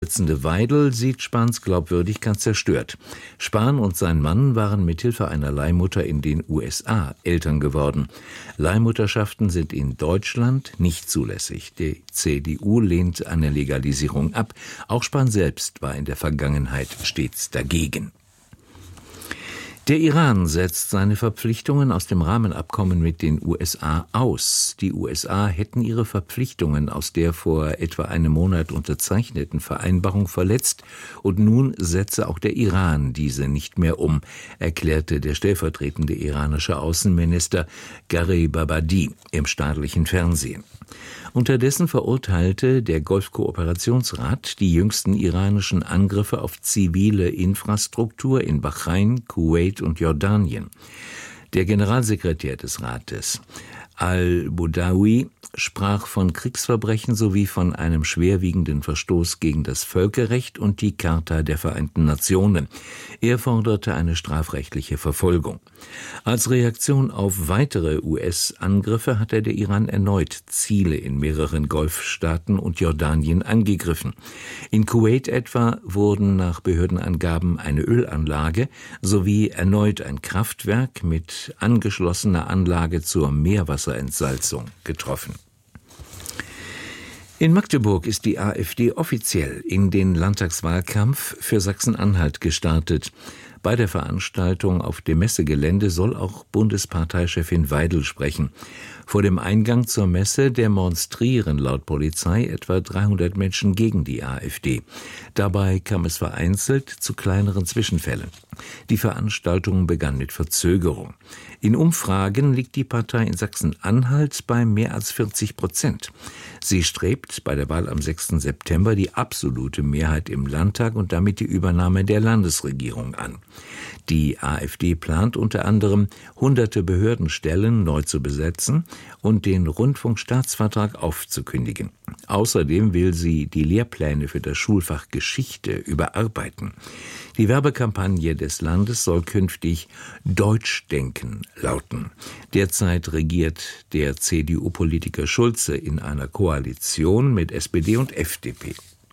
Vorsitzende Weidel sieht Spahns Glaubwürdigkeit zerstört. Spahn und sein Mann waren mithilfe einer Leihmutter in den USA Eltern geworden. Leihmutterschaften sind in Deutschland nicht zulässig. Die CDU lehnt eine Legalisierung ab. Auch Spahn selbst war in der Vergangenheit stets dagegen. Der Iran setzt seine Verpflichtungen aus dem Rahmenabkommen mit den USA aus. Die USA hätten ihre Verpflichtungen aus der vor etwa einem Monat unterzeichneten Vereinbarung verletzt und nun setze auch der Iran diese nicht mehr um, erklärte der stellvertretende iranische Außenminister Gharibabadi im staatlichen Fernsehen. Unterdessen verurteilte der Golfkooperationsrat die jüngsten iranischen Angriffe auf zivile Infrastruktur in Bahrain, Kuwait und Jordanien. Der Generalsekretär des Rates, al-Boudawi, sprach von Kriegsverbrechen sowie von einem schwerwiegenden Verstoß gegen das Völkerrecht und die Charta der Vereinten Nationen. Er forderte eine strafrechtliche Verfolgung. Als Reaktion auf weitere US-Angriffe hatte der Iran erneut Ziele in mehreren Golfstaaten und Jordanien angegriffen. In Kuwait etwa wurden nach Behördenangaben eine Ölanlage sowie erneut ein Kraftwerk mit angeschlossener Anlage zur Meerwasserentsalzung getroffen. In Magdeburg ist die AfD offiziell in den Landtagswahlkampf für Sachsen-Anhalt gestartet. Bei der Veranstaltung auf dem Messegelände soll auch Bundesparteichefin Weidel sprechen. Vor dem Eingang zur Messe demonstrieren laut Polizei etwa 300 Menschen gegen die AfD. Dabei kam es vereinzelt zu kleineren Zwischenfällen. Die Veranstaltung begann mit Verzögerung. In Umfragen liegt die Partei in Sachsen-Anhalt bei mehr als 40%. Sie strebt bei der Wahl am 6. September die absolute Mehrheit im Landtag und damit die Übernahme der Landesregierung an. Die AfD plant unter anderem, hunderte Behördenstellen neu zu besetzen und den Rundfunkstaatsvertrag aufzukündigen. Außerdem will sie die Lehrpläne für das Schulfach Geschichte überarbeiten. Die Werbekampagne des Landes soll künftig Deutschdenken lauten. Derzeit regiert der CDU-Politiker Schulze in einer Koalition mit SPD und FDP.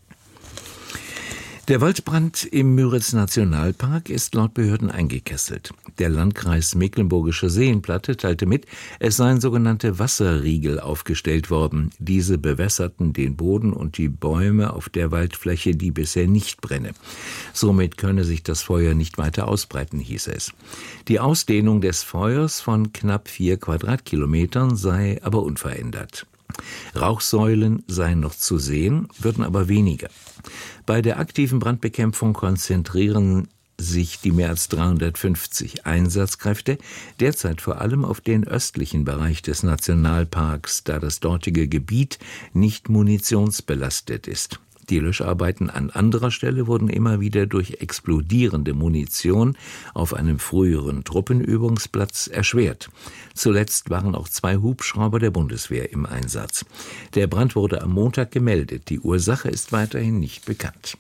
Der Waldbrand im Müritz-Nationalpark ist laut Behörden eingekesselt. Der Landkreis Mecklenburgische Seenplatte teilte mit, es seien sogenannte Wasserriegel aufgestellt worden. Diese bewässerten den Boden und die Bäume auf der Waldfläche, die bisher nicht brenne. Somit könne sich das Feuer nicht weiter ausbreiten, hieß es. Die Ausdehnung des Feuers von knapp 4 Quadratkilometern sei aber unverändert. Rauchsäulen seien noch zu sehen, würden aber weniger. Bei der aktiven Brandbekämpfung konzentrieren sich die mehr als 350 Einsatzkräfte derzeit vor allem auf den östlichen Bereich des Nationalparks, da das dortige Gebiet nicht munitionsbelastet ist. Die Löscharbeiten an anderer Stelle wurden immer wieder durch explodierende Munition auf einem früheren Truppenübungsplatz erschwert. Zuletzt waren auch 2 Hubschrauber der Bundeswehr im Einsatz. Der Brand wurde am Montag gemeldet. Die Ursache ist weiterhin nicht bekannt.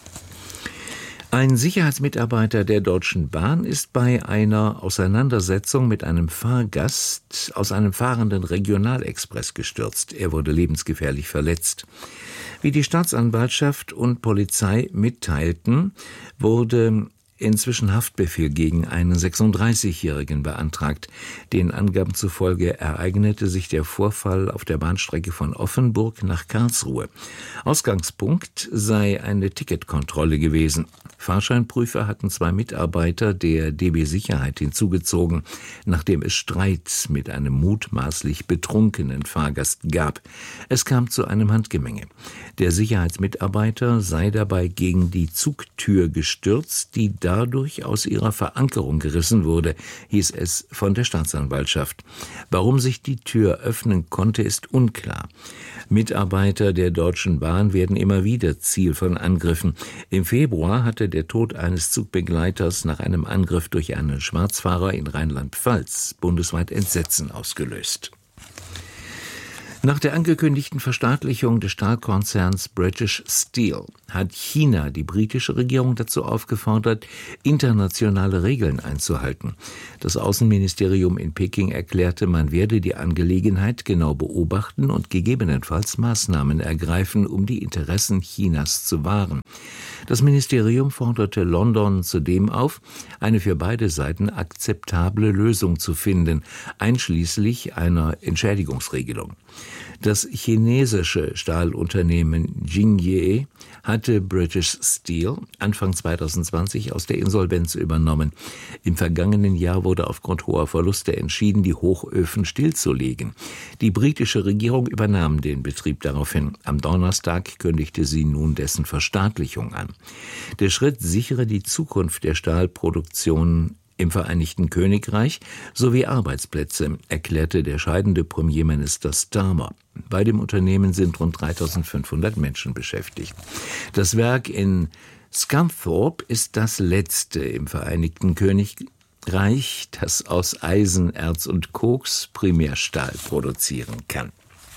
Ein Sicherheitsmitarbeiter der Deutschen Bahn ist bei einer Auseinandersetzung mit einem Fahrgast aus einem fahrenden Regionalexpress gestürzt. Er wurde lebensgefährlich verletzt. Wie die Staatsanwaltschaft und Polizei mitteilten, wurde inzwischen Haftbefehl gegen einen 36-Jährigen beantragt. Den Angaben zufolge ereignete sich der Vorfall auf der Bahnstrecke von Offenburg nach Karlsruhe. Ausgangspunkt sei eine Ticketkontrolle gewesen. Fahrscheinprüfer hatten 2 Mitarbeiter der DB Sicherheit hinzugezogen, nachdem es Streit mit einem mutmaßlich betrunkenen Fahrgast gab. Es kam zu einem Handgemenge. Der Sicherheitsmitarbeiter sei dabei gegen die Zugtür gestürzt, die dadurch aus ihrer Verankerung gerissen wurde, hieß es von der Staatsanwaltschaft. Warum sich die Tür öffnen konnte, ist unklar. Mitarbeiter der Deutschen Bahn werden immer wieder Ziel von Angriffen. Im Februar hatte der Tod eines Zugbegleiters nach einem Angriff durch einen Schwarzfahrer in Rheinland-Pfalz bundesweit Entsetzen ausgelöst. Nach der angekündigten Verstaatlichung des Stahlkonzerns British Steel hat China die britische Regierung dazu aufgefordert, internationale Regeln einzuhalten. Das Außenministerium in Peking erklärte, man werde die Angelegenheit genau beobachten und gegebenenfalls Maßnahmen ergreifen, um die Interessen Chinas zu wahren. Das Ministerium forderte London zudem auf, eine für beide Seiten akzeptable Lösung zu finden, einschließlich einer Entschädigungsregelung. Das chinesische Stahlunternehmen Jingye hatte British Steel Anfang 2020 aus der Insolvenz übernommen. Im vergangenen Jahr wurde aufgrund hoher Verluste entschieden, die Hochöfen stillzulegen. Die britische Regierung übernahm den Betrieb daraufhin. Am Donnerstag kündigte sie nun dessen Verstaatlichung an. Der Schritt sichere die Zukunft der Stahlproduktion im Vereinigten Königreich sowie Arbeitsplätze, erklärte der scheidende Premierminister Starmer. Bei dem Unternehmen sind rund 3.500 Menschen beschäftigt. Das Werk in Scunthorpe ist das letzte im Vereinigten Königreich, das aus Eisen, Erz und Koks Primärstahl produzieren kann.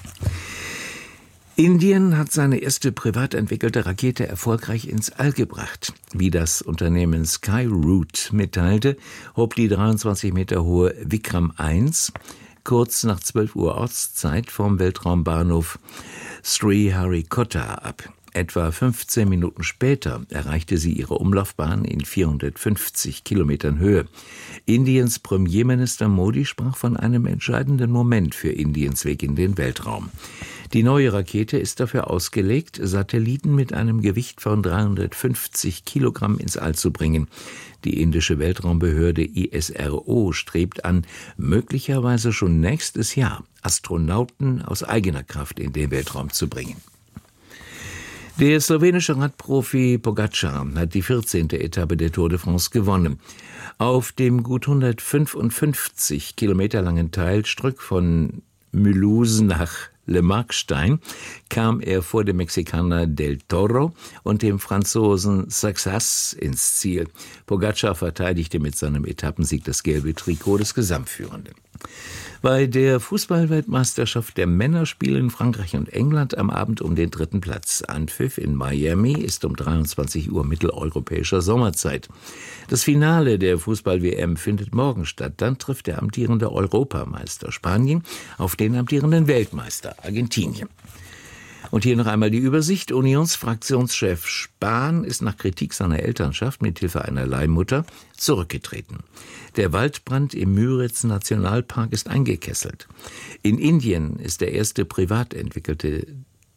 Indien hat seine erste privat entwickelte Rakete erfolgreich ins All gebracht. Wie das Unternehmen Skyroot mitteilte, hob die 23 Meter hohe Vikram 1 kurz nach 12 Uhr Ortszeit vom Weltraumbahnhof Sriharikota ab. Etwa 15 Minuten später erreichte sie ihre Umlaufbahn in 450 Kilometern Höhe. Indiens Premierminister Modi sprach von einem entscheidenden Moment für Indiens Weg in den Weltraum. Die neue Rakete ist dafür ausgelegt, Satelliten mit einem Gewicht von 350 Kilogramm ins All zu bringen. Die indische Weltraumbehörde ISRO strebt an, möglicherweise schon nächstes Jahr Astronauten aus eigener Kraft in den Weltraum zu bringen. Der slowenische Radprofi Pogačar hat die 14. Etappe der Tour de France gewonnen. Auf dem gut 155 Kilometer langen Teilstück von Mulhouse nach Le Markstein kam er vor dem Mexikaner Del Toro und dem Franzosen Saxas ins Ziel. Pogačar verteidigte mit seinem Etappensieg das gelbe Trikot des Gesamtführenden. Bei der Fußballweltmeisterschaft der Männer spielen Frankreich und England am Abend um den 3. Platz. Anpfiff in Miami ist um 23 Uhr mitteleuropäischer Sommerzeit. Das Finale der Fußball-WM findet morgen statt. Dann trifft der amtierende Europameister Spanien auf den amtierenden Weltmeister Argentinien. Und hier noch einmal die Übersicht. Unionsfraktionschef Spahn ist nach Kritik seiner Elternschaft mit Hilfe einer Leihmutter zurückgetreten. Der Waldbrand im Müritz-Nationalpark ist eingekesselt. In Indien ist die erste privat entwickelte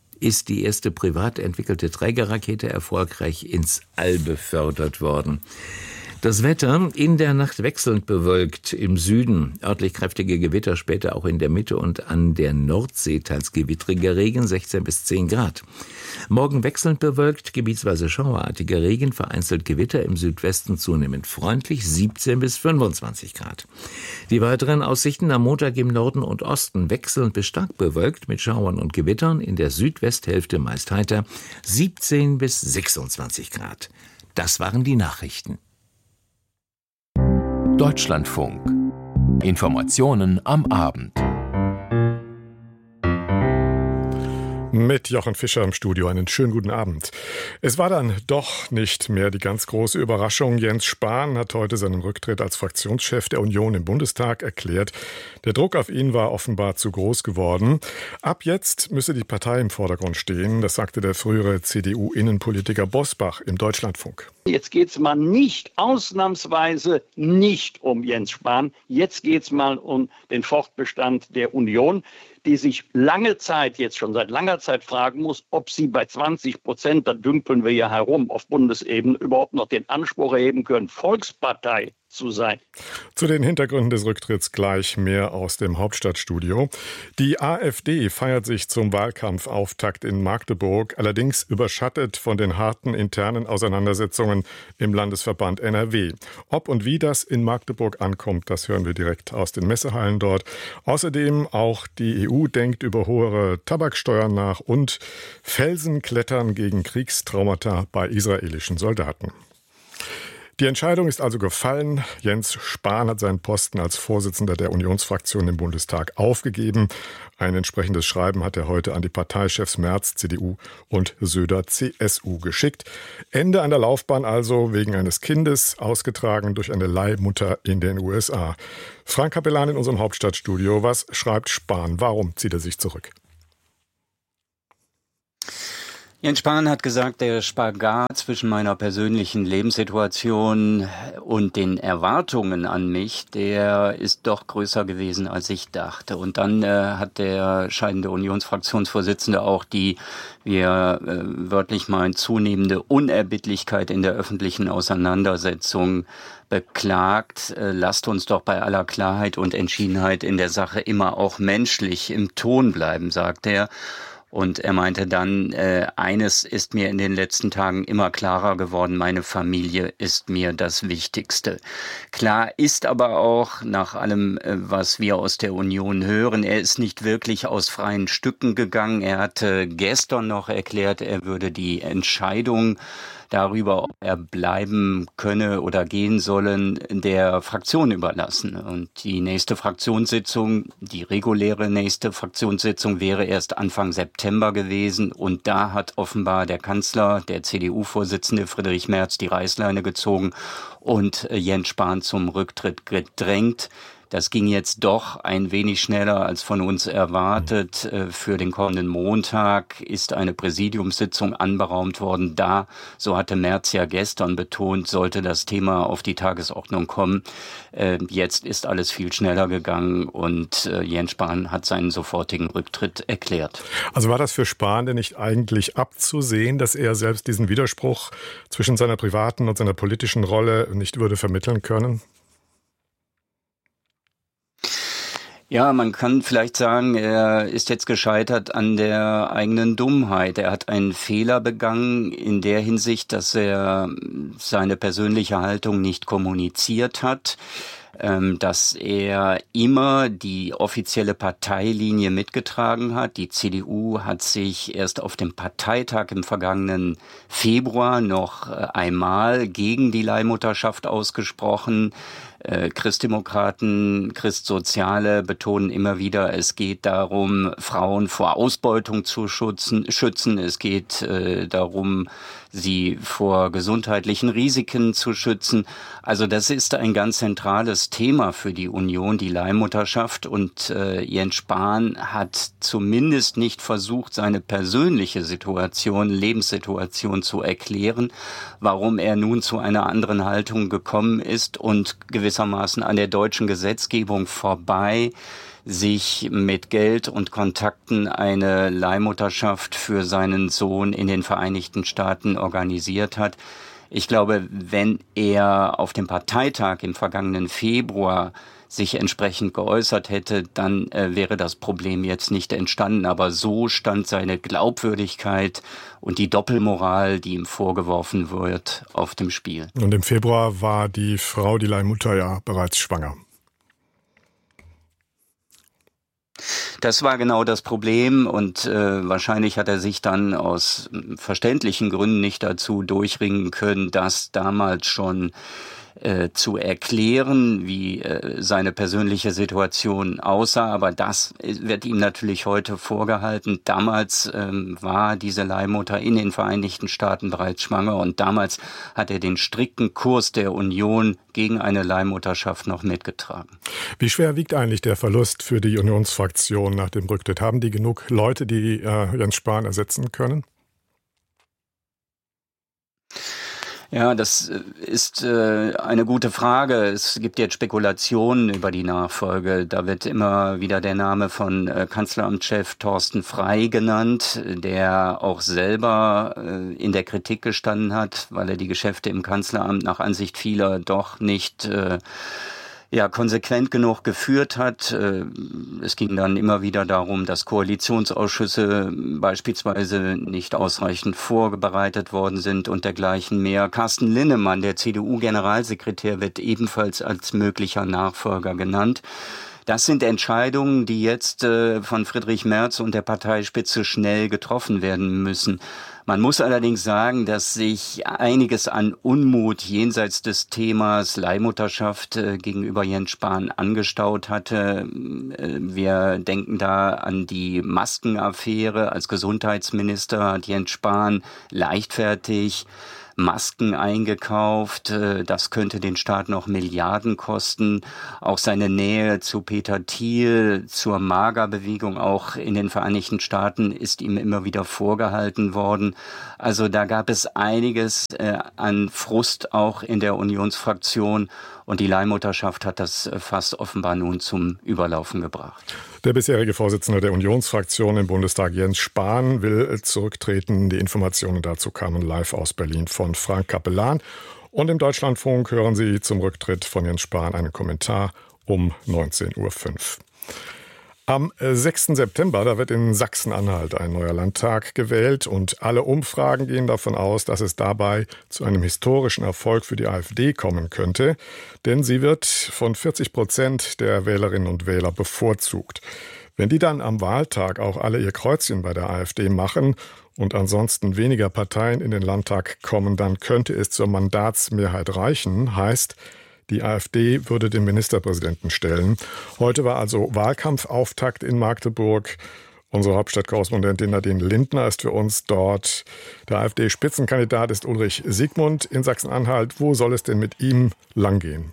Trägerrakete erfolgreich ins All befördert worden. Das Wetter in der Nacht wechselnd bewölkt, im Süden örtlich kräftige Gewitter, später auch in der Mitte und an der Nordsee teils gewittriger Regen, 16 bis 10 Grad. Morgen wechselnd bewölkt, gebietsweise schauerartiger Regen, vereinzelt Gewitter, im Südwesten zunehmend freundlich, 17 bis 25 Grad. Die weiteren Aussichten am Montag im Norden und Osten wechselnd bis stark bewölkt mit Schauern und Gewittern, in der Südwesthälfte meist heiter, 17 bis 26 Grad. Das waren die Nachrichten. Deutschlandfunk. Informationen am Abend. Mit Jochen Fischer im Studio. Einen schönen guten Abend. Es war dann doch nicht mehr die ganz große Überraschung. Jens Spahn hat heute seinen Rücktritt als Fraktionschef der Union im Bundestag erklärt. Der Druck auf ihn war offenbar zu groß geworden. Ab jetzt müsse die Partei im Vordergrund stehen. Das sagte der frühere CDU-Innenpolitiker Bosbach im Deutschlandfunk. Jetzt geht es mal ausnahmsweise nicht um Jens Spahn. Jetzt geht es mal um den Fortbestand der Union, die sich schon seit langer Zeit fragen muss, ob sie bei 20%, da dümpeln wir ja herum auf Bundesebene, überhaupt noch den Anspruch erheben können, Volkspartei zu sein. Zu den Hintergründen des Rücktritts gleich mehr aus dem Hauptstadtstudio. Die AfD feiert sich zum Wahlkampfauftakt in Magdeburg, allerdings überschattet von den harten internen Auseinandersetzungen im Landesverband NRW. Ob und wie das in Magdeburg ankommt, das hören wir direkt aus den Messehallen dort. Außerdem auch die EU denkt über höhere Tabaksteuern nach und Felsen klettern gegen Kriegstraumata bei israelischen Soldaten. Die Entscheidung ist also gefallen. Jens Spahn hat seinen Posten als Vorsitzender der Unionsfraktion im Bundestag aufgegeben. Ein entsprechendes Schreiben hat er heute an die Parteichefs Merz, CDU und Söder, CSU geschickt. Ende einer Laufbahn also wegen eines Kindes, ausgetragen durch eine Leihmutter in den USA. Frank Capellan in unserem Hauptstadtstudio. Was schreibt Spahn? Warum zieht er sich zurück? Jens Spahn hat gesagt, der Spagat zwischen meiner persönlichen Lebenssituation und den Erwartungen an mich, der ist doch größer gewesen, als ich dachte. Und dann hat der scheidende Unionsfraktionsvorsitzende auch die, wie er wörtlich meint, zunehmende Unerbittlichkeit in der öffentlichen Auseinandersetzung beklagt. Lasst uns doch bei aller Klarheit und Entschiedenheit in der Sache immer auch menschlich im Ton bleiben, sagt er. Und er meinte dann, eines ist mir in den letzten Tagen immer klarer geworden, meine Familie ist mir das Wichtigste. Klar ist aber auch, nach allem, was wir aus der Union hören, er ist nicht wirklich aus freien Stücken gegangen. Er hatte gestern noch erklärt, er würde die Entscheidung darüber, ob er bleiben könne oder gehen sollen, der Fraktion überlassen. Und die nächste Fraktionssitzung, die reguläre nächste Fraktionssitzung wäre erst Anfang September gewesen. Und da hat offenbar der Kanzler, der CDU-Vorsitzende Friedrich Merz, die Reißleine gezogen und Jens Spahn zum Rücktritt gedrängt. Das ging jetzt doch ein wenig schneller als von uns erwartet. Für den kommenden Montag ist eine Präsidiumssitzung anberaumt worden. Da, so hatte Merz ja gestern betont, sollte das Thema auf die Tagesordnung kommen. Jetzt ist alles viel schneller gegangen und Jens Spahn hat seinen sofortigen Rücktritt erklärt. Also war das für Spahn denn nicht eigentlich abzusehen, dass er selbst diesen Widerspruch zwischen seiner privaten und seiner politischen Rolle nicht würde vermitteln können? Ja, man kann vielleicht sagen, er ist jetzt gescheitert an der eigenen Dummheit. Er hat einen Fehler begangen in der Hinsicht, dass er seine persönliche Haltung nicht kommuniziert hat, dass er immer die offizielle Parteilinie mitgetragen hat. Die CDU hat sich erst auf dem Parteitag im vergangenen Februar noch einmal gegen die Leihmutterschaft ausgesprochen. Christdemokraten, Christsoziale betonen immer wieder, es geht darum, Frauen vor Ausbeutung zu schützen. Es geht darum, sie vor gesundheitlichen Risiken zu schützen. Also das ist ein ganz zentrales Thema für die Union, die Leihmutterschaft. Und Jens Spahn hat zumindest nicht versucht, seine persönliche Situation, Lebenssituation zu erklären, warum er nun zu einer anderen Haltung gekommen ist und gewissermaßen an der deutschen Gesetzgebung vorbei sich mit Geld und Kontakten eine Leihmutterschaft für seinen Sohn in den Vereinigten Staaten organisiert hat. Ich glaube, wenn er auf dem Parteitag im vergangenen Februar sich entsprechend geäußert hätte, dann wäre das Problem jetzt nicht entstanden. Aber so stand seine Glaubwürdigkeit und die Doppelmoral, die ihm vorgeworfen wird, auf dem Spiel. Und im Februar war die Frau, die Leihmutter, ja bereits schwanger. Das war genau das Problem und wahrscheinlich hat er sich dann aus verständlichen Gründen nicht dazu durchringen können, das damals schon zu erklären, wie seine persönliche Situation aussah. Aber das wird ihm natürlich heute vorgehalten. Damals war diese Leihmutter in den Vereinigten Staaten bereits schwanger und damals hat er den strikten Kurs der Union gegen eine Leihmutterschaft noch mitgetragen. Wie schwer wiegt eigentlich der Verlust für die Unionsfraktion nach dem Rücktritt? Haben die genug Leute, die Jens Spahn ersetzen können? Ja, das ist eine gute Frage. Es gibt jetzt Spekulationen über die Nachfolge. Da wird immer wieder der Name von Kanzleramtschef Thorsten Frey genannt, der auch selber in der Kritik gestanden hat, weil er die Geschäfte im Kanzleramt nach Ansicht vieler doch nicht konsequent genug geführt hat. Es ging dann immer wieder darum, dass Koalitionsausschüsse beispielsweise nicht ausreichend vorbereitet worden sind und dergleichen mehr. Carsten Linnemann, der CDU-Generalsekretär, wird ebenfalls als möglicher Nachfolger genannt. Das sind Entscheidungen, die jetzt von Friedrich Merz und der Parteispitze schnell getroffen werden müssen. Man muss allerdings sagen, dass sich einiges an Unmut jenseits des Themas Leihmutterschaft gegenüber Jens Spahn angestaut hatte. Wir denken da an die Maskenaffäre. Als Gesundheitsminister hat Jens Spahn leichtfertig Masken eingekauft. Das könnte den Staat noch Milliarden kosten. Auch seine Nähe zu Peter Thiel, zur MAGA-Bewegung auch in den Vereinigten Staaten ist ihm immer wieder vorgehalten worden. Also da gab es einiges an Frust auch in der Unionsfraktion. Und die Leihmutterschaft hat das Fass offenbar nun zum Überlaufen gebracht. Der bisherige Vorsitzende der Unionsfraktion im Bundestag, Jens Spahn, will zurücktreten. Die Informationen dazu kamen live aus Berlin von Frank Capellan. Und im Deutschlandfunk hören Sie zum Rücktritt von Jens Spahn einen Kommentar um 19.05 Uhr. Am 6. September, da wird in Sachsen-Anhalt ein neuer Landtag gewählt und alle Umfragen gehen davon aus, dass es dabei zu einem historischen Erfolg für die AfD kommen könnte, denn sie wird von 40% der Wählerinnen und Wähler bevorzugt. Wenn die dann am Wahltag auch alle ihr Kreuzchen bei der AfD machen und ansonsten weniger Parteien in den Landtag kommen, dann könnte es zur Mandatsmehrheit reichen, heißt, die AfD würde den Ministerpräsidenten stellen. Heute war also Wahlkampfauftakt in Magdeburg. Unsere Hauptstadtkorrespondentin Nadine Lindner ist für uns dort. Der AfD-Spitzenkandidat ist Ulrich Siegmund in Sachsen-Anhalt. Wo soll es denn mit ihm langgehen?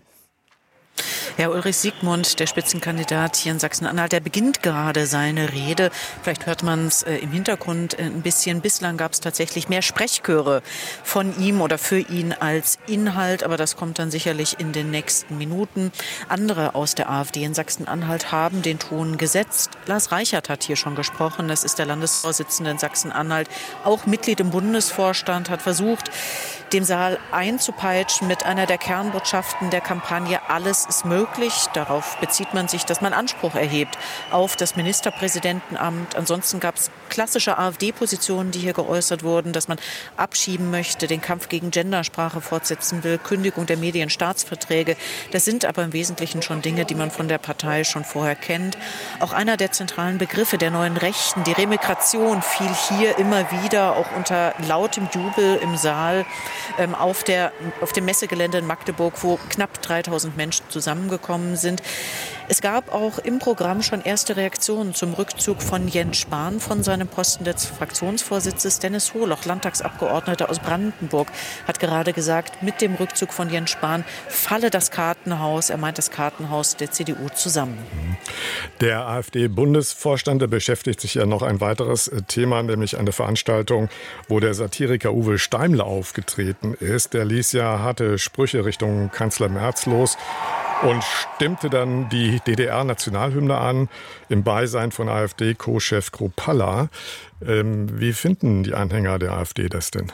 Ja, Ulrich Siegmund, der Spitzenkandidat hier in Sachsen-Anhalt, der beginnt gerade seine Rede. Vielleicht hört man es im Hintergrund ein bisschen. Bislang gab es tatsächlich mehr Sprechchöre von ihm oder für ihn als Inhalt. Aber das kommt dann sicherlich in den nächsten Minuten. Andere aus der AfD in Sachsen-Anhalt haben den Ton gesetzt. Lars Reichert hat hier schon gesprochen. Das ist der Landesvorsitzende in Sachsen-Anhalt, auch Mitglied im Bundesvorstand, hat versucht, dem Saal einzupeitschen mit einer der Kernbotschaften der Kampagne Alles ist möglich. Darauf bezieht man sich, dass man Anspruch erhebt auf das Ministerpräsidentenamt. Ansonsten gab es klassische AfD-Positionen, die hier geäußert wurden, dass man abschieben möchte, den Kampf gegen Gendersprache fortsetzen will, Kündigung der Medienstaatsverträge. Das sind aber im Wesentlichen schon Dinge, die man von der Partei schon vorher kennt. Auch einer der zentralen Begriffe der neuen Rechten, die Remigration, fiel hier immer wieder, auch unter lautem Jubel im Saal. Auf dem Messegelände in Magdeburg, wo knapp 3000 Menschen zusammengekommen sind. Es gab auch im Programm schon erste Reaktionen zum Rückzug von Jens Spahn von seinem Posten des Fraktionsvorsitzes. Dennis Holoch, Landtagsabgeordneter aus Brandenburg, hat gerade gesagt, mit dem Rückzug von Jens Spahn falle das Kartenhaus, er meint das Kartenhaus der CDU, zusammen. Der AfD-Bundesvorstand, der beschäftigt sich ja noch ein weiteres Thema, nämlich eine Veranstaltung, wo der Satiriker Uwe Steimle aufgetreten ist. Der ließ ja harte Sprüche Richtung Kanzler Merz los und stimmte dann die DDR-Nationalhymne an, im Beisein von AfD-Co-Chef Kruppalla. Wie finden die Anhänger der AfD das denn?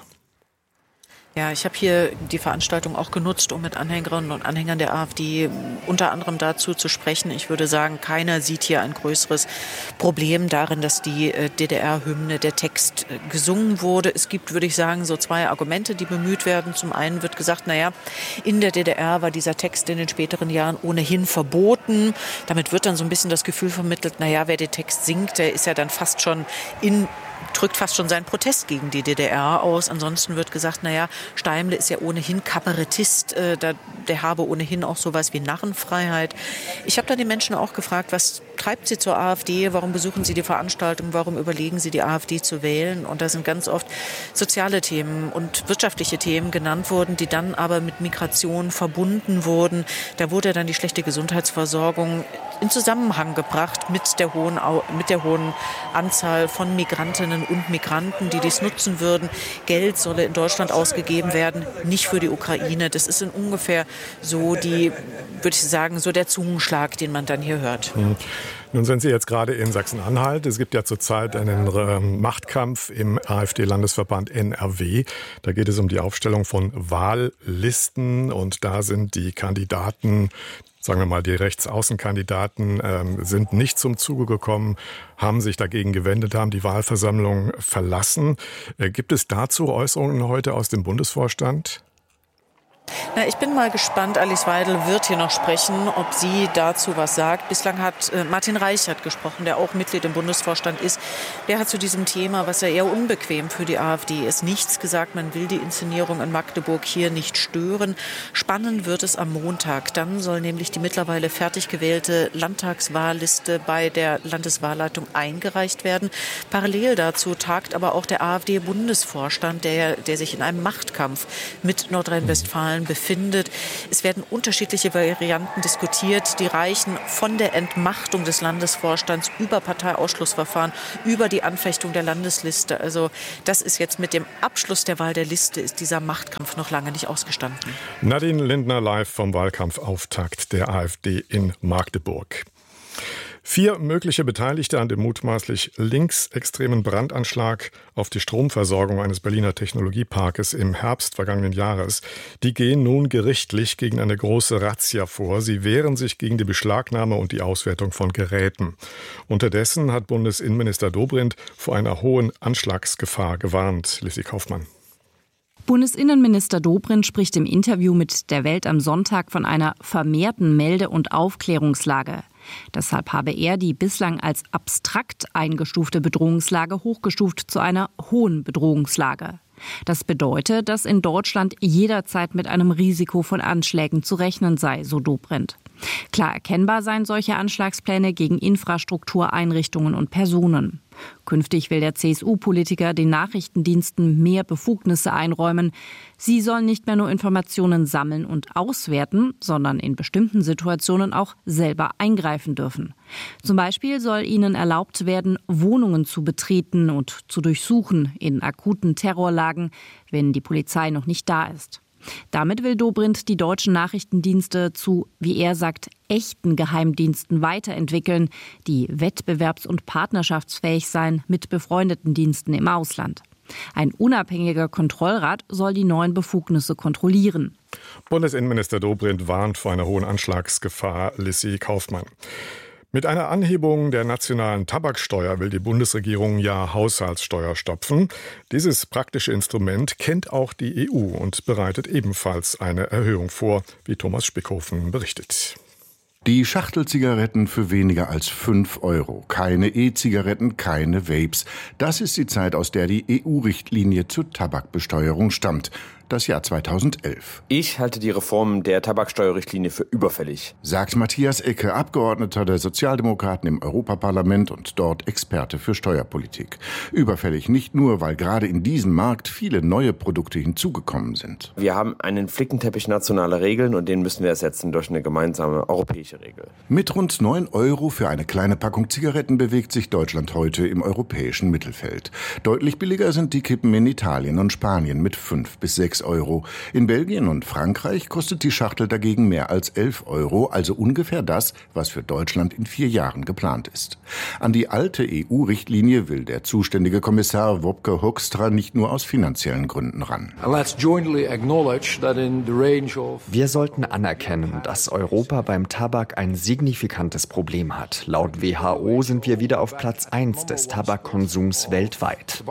Ja, ich habe hier die Veranstaltung auch genutzt, um mit Anhängerinnen und Anhängern der AfD unter anderem dazu zu sprechen. Ich würde sagen, keiner sieht hier ein größeres Problem darin, dass die DDR-Hymne, der Text gesungen wurde. Es gibt, würde ich sagen, so zwei Argumente, die bemüht werden. Zum einen wird gesagt, in der DDR war dieser Text in den späteren Jahren ohnehin verboten. Damit wird dann so ein bisschen das Gefühl vermittelt, wer den Text singt, der ist ja dann fast schon drückt fast schon seinen Protest gegen die DDR aus. Ansonsten wird gesagt, Steimle ist ja ohnehin Kabarettist, der habe ohnehin auch sowas wie Narrenfreiheit. Ich habe dann die Menschen auch gefragt, was treibt sie zur AfD, warum besuchen sie die Veranstaltung, warum überlegen sie, die AfD zu wählen? Und da sind ganz oft soziale Themen und wirtschaftliche Themen genannt worden, die dann aber mit Migration verbunden wurden. Da wurde dann die schlechte Gesundheitsversorgung in Zusammenhang gebracht mit der hohen Anzahl von Migrantinnen und Migranten, die dies nutzen würden. Geld solle in Deutschland ausgegeben werden, nicht für die Ukraine. Das ist ungefähr so würde ich sagen, so der Zungenschlag, den man dann hier hört. Nun sind Sie jetzt gerade in Sachsen-Anhalt. Es gibt ja zurzeit einen Machtkampf im AfD-Landesverband NRW. Da geht es um die Aufstellung von Wahllisten und da sind die Kandidaten, sagen wir mal, die Rechtsaußenkandidaten sind nicht zum Zuge gekommen, haben sich dagegen gewendet, haben die Wahlversammlung verlassen. Gibt es dazu Äußerungen heute aus dem Bundesvorstand? Ich bin mal gespannt. Alice Weidel wird hier noch sprechen, ob sie dazu was sagt. Bislang hat Martin Reichert gesprochen, der auch Mitglied im Bundesvorstand ist. Der hat zu diesem Thema, was ja eher unbequem für die AfD ist, nichts gesagt. Man will die Inszenierung in Magdeburg hier nicht stören. Spannend wird es am Montag. Dann soll nämlich die mittlerweile fertig gewählte Landtagswahlliste bei der Landeswahlleitung eingereicht werden. Parallel dazu tagt aber auch der AfD-Bundesvorstand, der sich in einem Machtkampf mit Nordrhein-Westfalen befindet. Es werden unterschiedliche Varianten diskutiert, die reichen von der Entmachtung des Landesvorstands über Parteiausschlussverfahren, über die Anfechtung der Landesliste. Also das ist jetzt mit dem Abschluss der Wahl der Liste ist dieser Machtkampf noch lange nicht ausgestanden. Nadine Lindner live vom Wahlkampfauftakt der AfD in Magdeburg. 4 mögliche Beteiligte an dem mutmaßlich linksextremen Brandanschlag auf die Stromversorgung eines Berliner Technologieparkes im Herbst vergangenen Jahres, die gehen nun gerichtlich gegen eine große Razzia vor. Sie wehren sich gegen die Beschlagnahme und die Auswertung von Geräten. Unterdessen hat Bundesinnenminister Dobrindt vor einer hohen Anschlagsgefahr gewarnt. Lissi Kaufmann. Bundesinnenminister Dobrindt spricht im Interview mit der Welt am Sonntag von einer vermehrten Melde- und Aufklärungslage. Deshalb habe er die bislang als abstrakt eingestufte Bedrohungslage hochgestuft zu einer hohen Bedrohungslage. Das bedeutet, dass in Deutschland jederzeit mit einem Risiko von Anschlägen zu rechnen sei, so Dobrindt. Klar erkennbar seien solche Anschlagspläne gegen Infrastruktureinrichtungen und Personen. Künftig will der CSU-Politiker den Nachrichtendiensten mehr Befugnisse einräumen. Sie sollen nicht mehr nur Informationen sammeln und auswerten, sondern in bestimmten Situationen auch selber eingreifen dürfen. Zum Beispiel soll ihnen erlaubt werden, Wohnungen zu betreten und zu durchsuchen in akuten Terrorlagen, wenn die Polizei noch nicht da ist. Damit will Dobrindt die deutschen Nachrichtendienste zu, wie er sagt, echten Geheimdiensten weiterentwickeln, die wettbewerbs- und partnerschaftsfähig seien mit befreundeten Diensten im Ausland. Ein unabhängiger Kontrollrat soll die neuen Befugnisse kontrollieren. Bundesinnenminister Dobrindt warnt vor einer hohen Anschlagsgefahr. Lissi Kaufmann. Mit einer Anhebung der nationalen Tabaksteuer will die Bundesregierung ja Haushaltssteuer stopfen. Dieses praktische Instrument kennt auch die EU und bereitet ebenfalls eine Erhöhung vor, wie Thomas Spickhofen berichtet. Die Schachtelzigaretten für weniger als 5 €. Keine E-Zigaretten, keine Vapes. Das ist die Zeit, aus der die EU-Richtlinie zur Tabakbesteuerung stammt. Das Jahr 2011. Ich halte die Reform der Tabaksteuerrichtlinie für überfällig, sagt Matthias Ecke, Abgeordneter der Sozialdemokraten im Europaparlament und dort Experte für Steuerpolitik. Überfällig nicht nur, weil gerade in diesem Markt viele neue Produkte hinzugekommen sind. Wir haben einen Flickenteppich nationaler Regeln und den müssen wir ersetzen durch eine gemeinsame europäische Regel. Mit rund 9 € für eine kleine Packung Zigaretten bewegt sich Deutschland heute im europäischen Mittelfeld. Deutlich billiger sind die Kippen in Italien und Spanien mit 5 bis 6 €. In Belgien und Frankreich kostet die Schachtel dagegen mehr als 11 €, also ungefähr das, was für Deutschland in 4 Jahren geplant ist. An die alte EU-Richtlinie will der zuständige Kommissar Wopke Hoekstra nicht nur aus finanziellen Gründen ran. Wir sollten anerkennen, dass Europa beim Tabak ein signifikantes Problem hat. Laut WHO sind wir wieder auf Platz 1 des Tabakkonsums weltweit.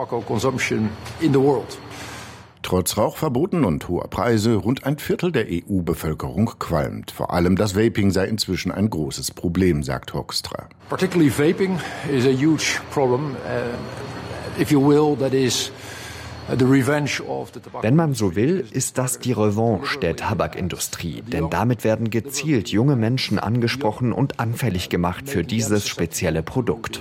Trotz Rauchverboten und hoher Preise, rund ein Viertel der EU-Bevölkerung qualmt. Vor allem das Vaping sei inzwischen ein großes Problem, sagt Hoekstra. Particularly vaping is a huge problem. If you will, that is the revenge of the tobacco. Wenn man so will, ist das die Revanche der Tabakindustrie. Denn damit werden gezielt junge Menschen angesprochen und anfällig gemacht für dieses spezielle Produkt.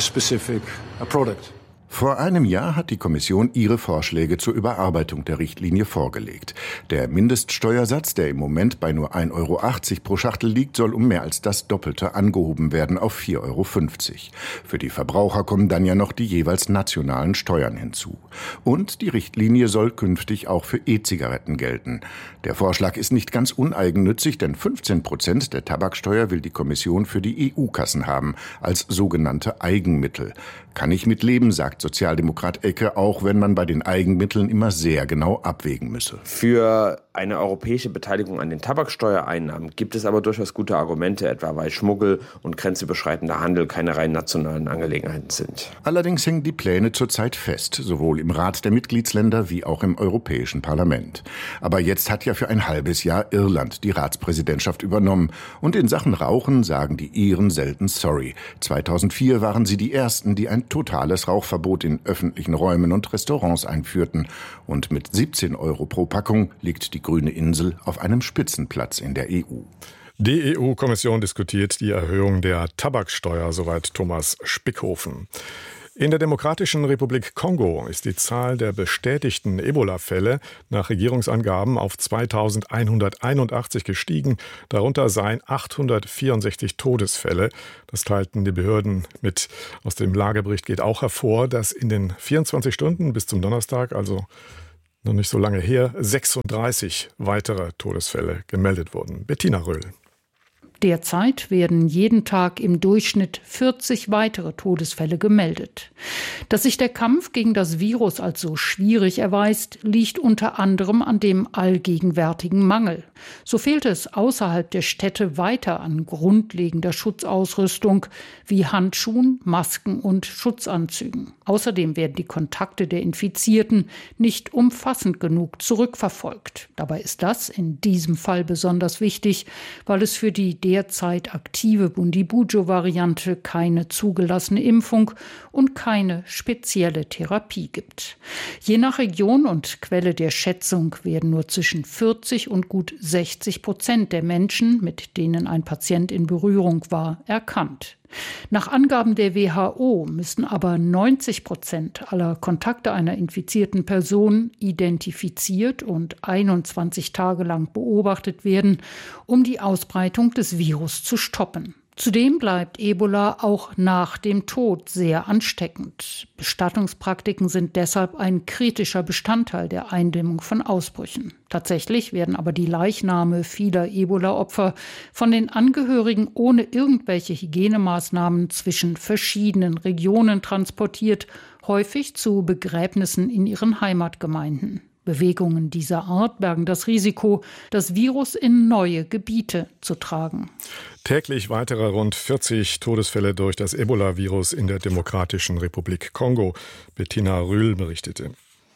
Vor einem Jahr hat die Kommission ihre Vorschläge zur Überarbeitung der Richtlinie vorgelegt. Der Mindeststeuersatz, der im Moment bei nur 1,80 € pro Schachtel liegt, soll um mehr als das Doppelte angehoben werden auf 4,50 €. Für die Verbraucher kommen dann ja noch die jeweils nationalen Steuern hinzu. Und die Richtlinie soll künftig auch für E-Zigaretten gelten. Der Vorschlag ist nicht ganz uneigennützig, denn 15% der Tabaksteuer will die Kommission für die EU-Kassen haben, als sogenannte Eigenmittel. Kann ich mitleben, sagt sagt Sozialdemokrat Ecke, auch wenn man bei den Eigenmitteln immer sehr genau abwägen müsse. Für eine europäische Beteiligung an den Tabaksteuereinnahmen gibt es aber durchaus gute Argumente, etwa weil Schmuggel und grenzüberschreitender Handel keine rein nationalen Angelegenheiten sind. Allerdings hängen die Pläne zurzeit fest, sowohl im Rat der Mitgliedsländer wie auch im Europäischen Parlament. Aber jetzt hat ja für ein halbes Jahr Irland die Ratspräsidentschaft übernommen. Und in Sachen Rauchen sagen die Iren selten sorry. 2004 waren sie die Ersten, die ein totales Rauchverbot in öffentlichen Räumen und Restaurants einführten. Und mit 17 € pro Packung liegt die grüne Insel auf einem Spitzenplatz in der EU. Die EU-Kommission diskutiert die Erhöhung der Tabaksteuer, soweit Thomas Spickhofen. In der Demokratischen Republik Kongo ist die Zahl der bestätigten Ebola-Fälle nach Regierungsangaben auf 2181 gestiegen. Darunter seien 864 Todesfälle. Das teilten die Behörden mit. Aus dem Lagebericht geht auch hervor, dass in den 24 Stunden bis zum Donnerstag, also noch nicht so lange her, 36 weitere Todesfälle gemeldet wurden. Bettina Röhl. Derzeit werden jeden Tag im Durchschnitt 40 weitere Todesfälle gemeldet. Dass sich der Kampf gegen das Virus als so schwierig erweist, liegt unter anderem an dem allgegenwärtigen Mangel. So fehlt es außerhalb der Städte weiter an grundlegender Schutzausrüstung wie Handschuhen, Masken und Schutzanzügen. Außerdem werden die Kontakte der Infizierten nicht umfassend genug zurückverfolgt. Dabei ist das in diesem Fall besonders wichtig, weil es für die derzeit aktive Bundibugyo-Variante keine zugelassene Impfung und keine spezielle Therapie gibt. Je nach Region und Quelle der Schätzung werden nur zwischen 40 und gut 60% der Menschen, mit denen ein Patient in Berührung war, erkannt. Nach Angaben der WHO müssen aber 90% aller Kontakte einer infizierten Person identifiziert und 21 Tage lang beobachtet werden, um die Ausbreitung des Virus zu stoppen. Zudem bleibt Ebola auch nach dem Tod sehr ansteckend. Bestattungspraktiken sind deshalb ein kritischer Bestandteil der Eindämmung von Ausbrüchen. Tatsächlich werden aber die Leichname vieler Ebola-Opfer von den Angehörigen ohne irgendwelche Hygienemaßnahmen zwischen verschiedenen Regionen transportiert, häufig zu Begräbnissen in ihren Heimatgemeinden. Bewegungen dieser Art bergen das Risiko, das Virus in neue Gebiete zu tragen. Täglich weitere rund 40 Todesfälle durch das Ebola-Virus in der Demokratischen Republik Kongo. Bettina Rühl berichtete.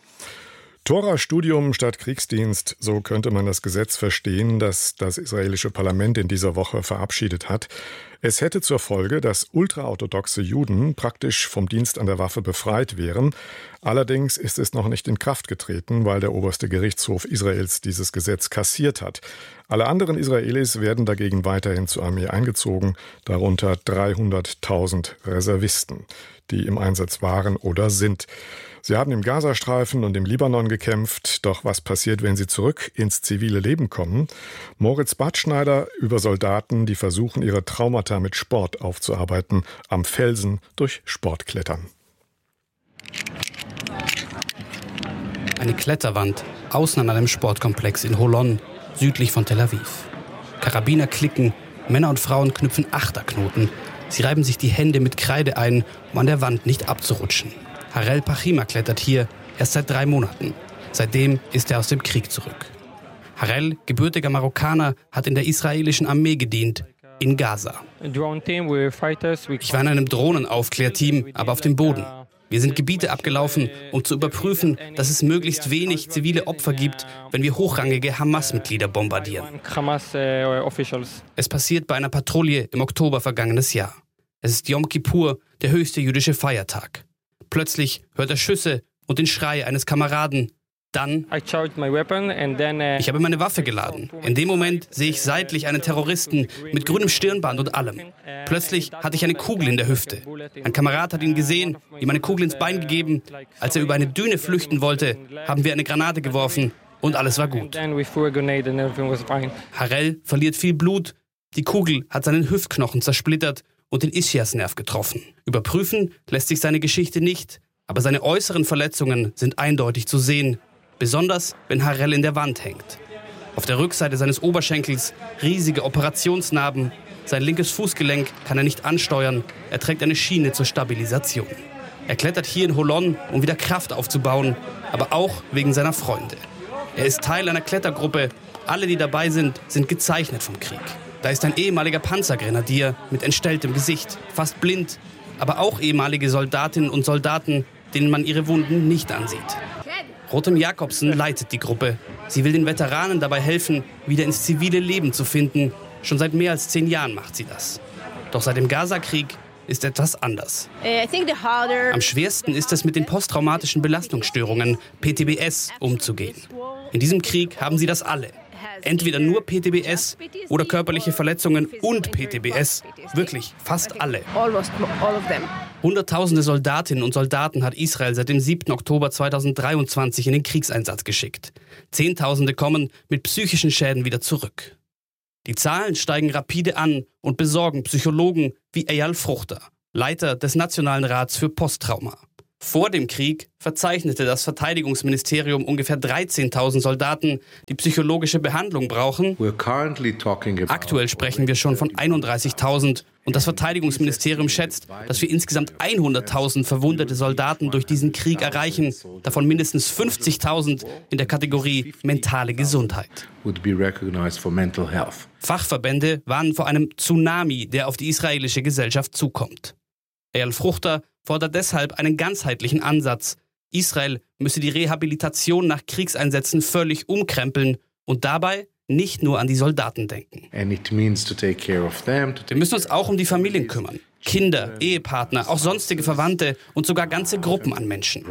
Tora-Studium statt Kriegsdienst, so könnte man das Gesetz verstehen, das das israelische Parlament in dieser Woche verabschiedet hat. Es hätte zur Folge, dass ultraorthodoxe Juden praktisch vom Dienst an der Waffe befreit wären. Allerdings ist es noch nicht in Kraft getreten, weil der oberste Gerichtshof Israels dieses Gesetz kassiert hat. Alle anderen Israelis werden dagegen weiterhin zur Armee eingezogen, darunter 300.000 Reservisten, die im Einsatz waren oder sind. Sie haben im Gazastreifen und im Libanon gekämpft. Doch was passiert, wenn sie zurück ins zivile Leben kommen? Moritz Badschneider über Soldaten, die versuchen, ihre Traumata mit Sport aufzuarbeiten, am Felsen durch Sportklettern. Eine Kletterwand außen an einem Sportkomplex in Holon, südlich von Tel Aviv. Karabiner klicken, Männer und Frauen knüpfen Achterknoten. Sie reiben sich die Hände mit Kreide ein, um an der Wand nicht abzurutschen. Harel Pachima klettert hier erst seit 3 Monaten. Seitdem ist er aus dem Krieg zurück. Harel, gebürtiger Marokkaner, hat in der israelischen Armee gedient, in Gaza. Ich war in einem Drohnenaufklärteam, aber auf dem Boden. Wir sind Gebiete abgelaufen, um zu überprüfen, dass es möglichst wenig zivile Opfer gibt, wenn wir hochrangige Hamas-Mitglieder bombardieren. Es passiert bei einer Patrouille im Oktober vergangenes Jahr. Es ist Yom Kippur, der höchste jüdische Feiertag. Plötzlich hört er Schüsse und den Schrei eines Kameraden. Dann, ich habe meine Waffe geladen. In dem Moment sehe ich seitlich einen Terroristen mit grünem Stirnband und allem. Plötzlich hatte ich eine Kugel in der Hüfte. Ein Kamerad hat ihn gesehen, ihm eine Kugel ins Bein gegeben. Als er über eine Düne flüchten wollte, haben wir eine Granate geworfen und alles war gut. Harel verliert viel Blut. Die Kugel hat seinen Hüftknochen zersplittert und den Ischiasnerv getroffen. Überprüfen lässt sich seine Geschichte nicht, aber seine äußeren Verletzungen sind eindeutig zu sehen, besonders wenn Harel in der Wand hängt. Auf der Rückseite seines Oberschenkels riesige Operationsnarben, sein linkes Fußgelenk kann er nicht ansteuern, er trägt eine Schiene zur Stabilisation. Er klettert hier in Holon, um wieder Kraft aufzubauen, aber auch wegen seiner Freunde. Er ist Teil einer Klettergruppe. Alle, die dabei sind, sind gezeichnet vom Krieg. Da ist ein ehemaliger Panzergrenadier mit entstelltem Gesicht, fast blind, aber auch ehemalige Soldatinnen und Soldaten, denen man ihre Wunden nicht ansieht. Rotem Jakobsen leitet die Gruppe. Sie will den Veteranen dabei helfen, wieder ins zivile Leben zu finden. Schon seit mehr als 10 Jahren macht sie das. Doch seit dem Gaza-Krieg ist etwas anders. Am schwersten ist es, mit den posttraumatischen Belastungsstörungen, PTBS, umzugehen. In diesem Krieg haben sie das alle. Entweder nur PTBS oder körperliche Verletzungen und PTBS. Wirklich, fast alle. Hunderttausende Soldatinnen und Soldaten hat Israel seit dem 7. Oktober 2023 in den Kriegseinsatz geschickt. Zehntausende kommen mit psychischen Schäden wieder zurück. Die Zahlen steigen rapide an und besorgen Psychologen wie Eyal Fruchter, Leiter des Nationalen Rats für Posttrauma. Vor dem Krieg verzeichnete das Verteidigungsministerium ungefähr 13.000 Soldaten, die psychologische Behandlung brauchen. Aktuell sprechen wir schon von 31.000 und das Verteidigungsministerium schätzt, dass wir insgesamt 100.000 verwundete Soldaten durch diesen Krieg erreichen, davon mindestens 50.000 in der Kategorie mentale Gesundheit. Fachverbände warnen vor einem Tsunami, der auf die israelische Gesellschaft zukommt. Eyal Fruchter fordert deshalb einen ganzheitlichen Ansatz. Israel müsse die Rehabilitation nach Kriegseinsätzen völlig umkrempeln und dabei nicht nur an die Soldaten denken. Wir müssen uns auch um die Familien kümmern. Kinder, Ehepartner, auch sonstige Verwandte und sogar ganze Gruppen an Menschen.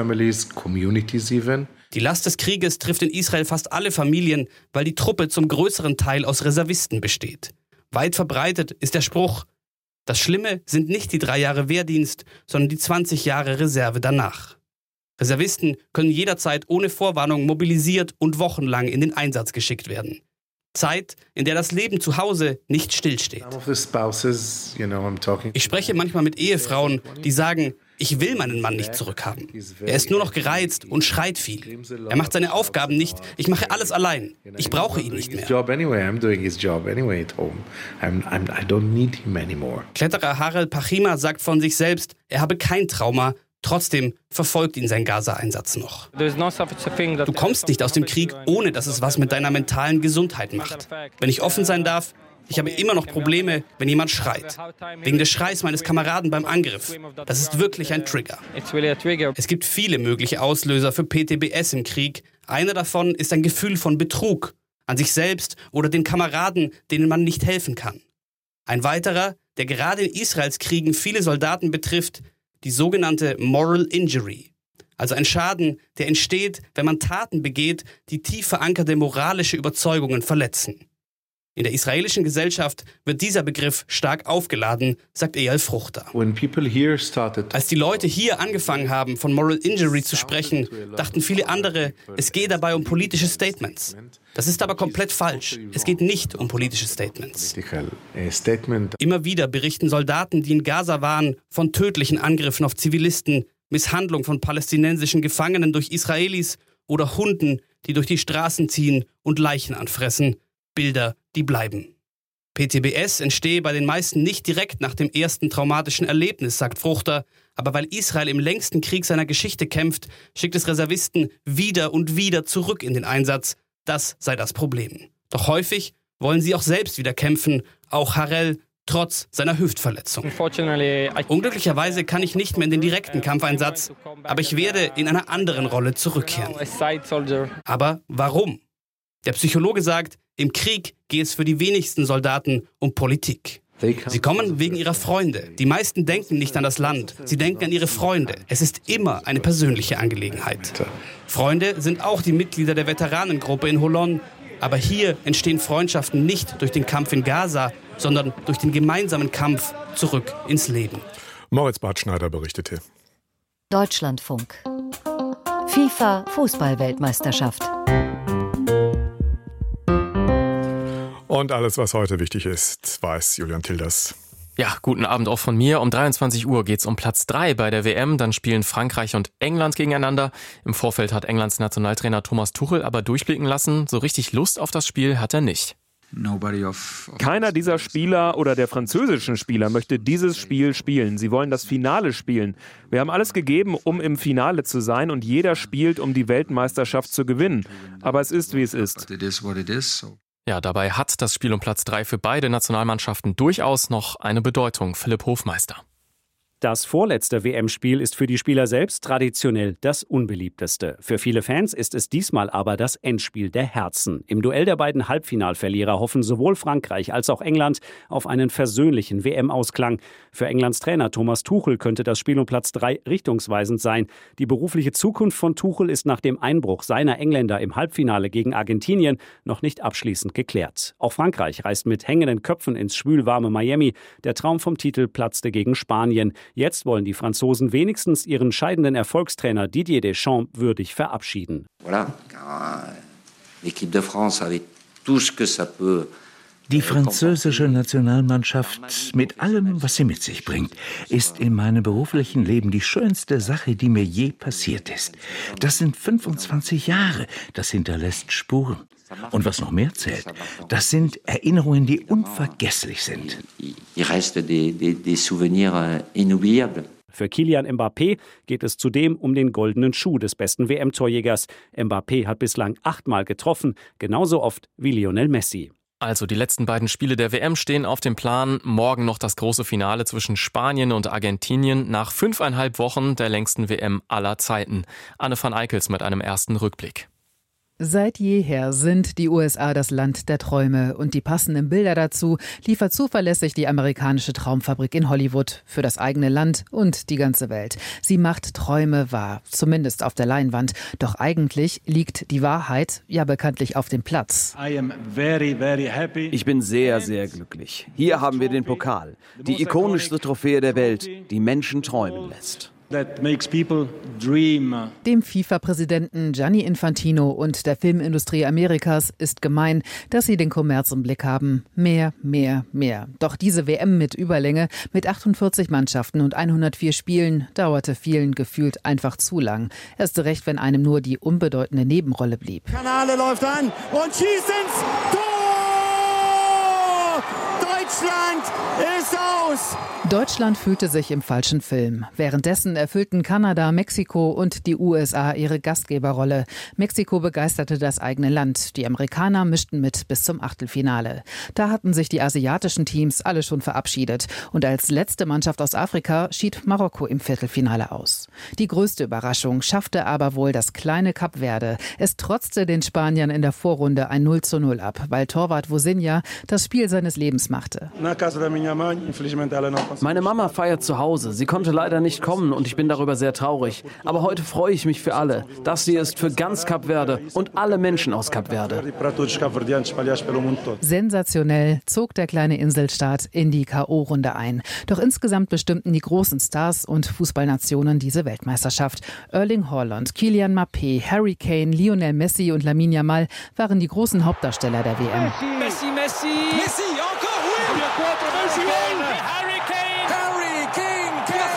Die Last des Krieges trifft in Israel fast alle Familien, weil die Truppe zum größeren Teil aus Reservisten besteht. Weit verbreitet ist der Spruch: Das Schlimme sind nicht die 3 Jahre Wehrdienst, sondern die 20 Jahre Reserve danach. Reservisten können jederzeit ohne Vorwarnung mobilisiert und wochenlang in den Einsatz geschickt werden. Zeit, in der das Leben zu Hause nicht stillsteht. Ich spreche manchmal mit Ehefrauen, die sagen, ich will meinen Mann nicht zurückhaben. Er ist nur noch gereizt und schreit viel. Er macht seine Aufgaben nicht, ich mache alles allein. Ich brauche ihn nicht mehr. Kletterer Harel Pachima sagt von sich selbst, er habe kein Trauma. Trotzdem verfolgt ihn sein Gaza-Einsatz noch. Du kommst nicht aus dem Krieg, ohne dass es was mit deiner mentalen Gesundheit macht. Wenn ich offen sein darf, ich habe immer noch Probleme, wenn jemand schreit. Wegen des Schreis meines Kameraden beim Angriff. Das ist wirklich ein Trigger. Es gibt viele mögliche Auslöser für PTBS im Krieg. Einer davon ist ein Gefühl von Betrug an sich selbst oder den Kameraden, denen man nicht helfen kann. Ein weiterer, der gerade in Israels Kriegen viele Soldaten betrifft, die sogenannte Moral Injury, also ein Schaden, der entsteht, wenn man Taten begeht, die tief verankerte moralische Überzeugungen verletzen. In der israelischen Gesellschaft wird dieser Begriff stark aufgeladen, sagt Eyal Fruchter. Als die Leute hier angefangen haben, von Moral Injury zu sprechen, dachten viele andere, es gehe dabei um politische Statements. Das ist aber komplett falsch. Es geht nicht um politische Statements. Immer wieder berichten Soldaten, die in Gaza waren, von tödlichen Angriffen auf Zivilisten, Misshandlung von palästinensischen Gefangenen durch Israelis oder Hunden, die durch die Straßen ziehen und Leichen anfressen. Bilder, die bleiben. PTBS entstehe bei den meisten nicht direkt nach dem ersten traumatischen Erlebnis, sagt Fruchter, aber weil Israel im längsten Krieg seiner Geschichte kämpft, schickt es Reservisten wieder und wieder zurück in den Einsatz. Das sei das Problem. Doch häufig wollen sie auch selbst wieder kämpfen, auch Harel, trotz seiner Hüftverletzung. Unglücklicherweise kann ich nicht mehr in den direkten Kampfeinsatz, aber ich werde in einer anderen Rolle zurückkehren. Aber warum? Der Psychologe sagt, im Krieg geht es für die wenigsten Soldaten um Politik. Sie kommen wegen ihrer Freunde. Die meisten denken nicht an das Land, sie denken an ihre Freunde. Es ist immer eine persönliche Angelegenheit. Freunde sind auch die Mitglieder der Veteranengruppe in Holon. Aber hier entstehen Freundschaften nicht durch den Kampf in Gaza, sondern durch den gemeinsamen Kampf zurück ins Leben. Moritz Bartschneider berichtete. Deutschlandfunk. FIFA-Fußball-Weltmeisterschaft. Und alles, was heute wichtig ist, weiß Julian Tilders. Ja, guten Abend auch von mir. Um 23 Uhr geht's um Platz 3 bei der WM. Dann spielen Frankreich und England gegeneinander. Im Vorfeld hat Englands Nationaltrainer Thomas Tuchel aber durchblicken lassen, so richtig Lust auf das Spiel hat er nicht. Keiner dieser Spieler oder der französischen Spieler möchte dieses Spiel spielen. Sie wollen das Finale spielen. Wir haben alles gegeben, um im Finale zu sein, und jeder spielt, um die Weltmeisterschaft zu gewinnen. Aber es ist, wie es ist. Ja, dabei hat das Spiel um Platz 3 für beide Nationalmannschaften durchaus noch eine Bedeutung. Philipp Hofmeister. Das vorletzte WM-Spiel ist für die Spieler selbst traditionell das unbeliebteste. Für viele Fans ist es diesmal aber das Endspiel der Herzen. Im Duell der beiden Halbfinalverlierer hoffen sowohl Frankreich als auch England auf einen versöhnlichen WM-Ausklang. Für Englands Trainer Thomas Tuchel könnte das Spiel um Platz 3 richtungsweisend sein. Die berufliche Zukunft von Tuchel ist nach dem Einbruch seiner Engländer im Halbfinale gegen Argentinien noch nicht abschließend geklärt. Auch Frankreich reist mit hängenden Köpfen ins schwülwarme Miami. Der Traum vom Titel platzte gegen Spanien. Jetzt wollen die Franzosen wenigstens ihren scheidenden Erfolgstrainer Didier Deschamps würdig verabschieden. Die französische Nationalmannschaft mit allem, was sie mit sich bringt, ist in meinem beruflichen Leben die schönste Sache, die mir je passiert ist. Das sind 25 Jahre, das hinterlässt Spuren. Und was noch mehr zählt, das sind Erinnerungen, die unvergesslich sind. Für Kylian Mbappé geht es zudem um den goldenen Schuh des besten WM-Torjägers. Mbappé hat bislang 8-mal getroffen, genauso oft wie Lionel Messi. Also die letzten beiden Spiele der WM stehen auf dem Plan. Morgen noch das große Finale zwischen Spanien und Argentinien nach 5,5 Wochen der längsten WM aller Zeiten. Anne van Eickels mit einem ersten Rückblick. Seit jeher sind die USA das Land der Träume und die passenden Bilder dazu liefert zuverlässig die amerikanische Traumfabrik in Hollywood für das eigene Land und die ganze Welt. Sie macht Träume wahr, zumindest auf der Leinwand. Doch eigentlich liegt die Wahrheit ja bekanntlich auf dem Platz. Ich bin sehr, sehr glücklich. Hier haben wir den Pokal, die ikonischste Trophäe der Welt, die Menschen träumen lässt. Dem FIFA-Präsidenten Gianni Infantino und der Filmindustrie Amerikas ist gemein, dass sie den Kommerz im Blick haben. Mehr, mehr, mehr. Doch diese WM mit Überlänge, mit 48 Mannschaften und 104 Spielen, dauerte vielen gefühlt einfach zu lang. Erst recht, wenn einem nur die unbedeutende Nebenrolle blieb. Kanale läuft an und schießt ins Tor! Deutschland ist aus! Deutschland fühlte sich im falschen Film. Währenddessen erfüllten Kanada, Mexiko und die USA ihre Gastgeberrolle. Mexiko begeisterte das eigene Land. Die Amerikaner mischten mit bis zum Achtelfinale. Da hatten sich die asiatischen Teams alle schon verabschiedet. Und als letzte Mannschaft aus Afrika schied Marokko im Viertelfinale aus. Die größte Überraschung schaffte aber wohl das kleine Kap Verde. Es trotzte den Spaniern in der Vorrunde ein 0:0 ab, weil Torwart Vozinha das Spiel seines Lebens machte. Meine Mama feiert zu Hause. Sie konnte leider nicht kommen und ich bin darüber sehr traurig. Aber heute freue ich mich für alle. Das hier ist für ganz Kap Verde und alle Menschen aus Kap Verde. Sensationell zog der kleine Inselstaat in die K.O.-Runde ein. Doch insgesamt bestimmten die großen Stars und Fußballnationen diese Weltmeisterschaft. Erling Haaland, Kylian Mbappé, Harry Kane, Lionel Messi und Lamine Yamal waren die großen Hauptdarsteller der WM. Messi, encore, oui! Harry Kane!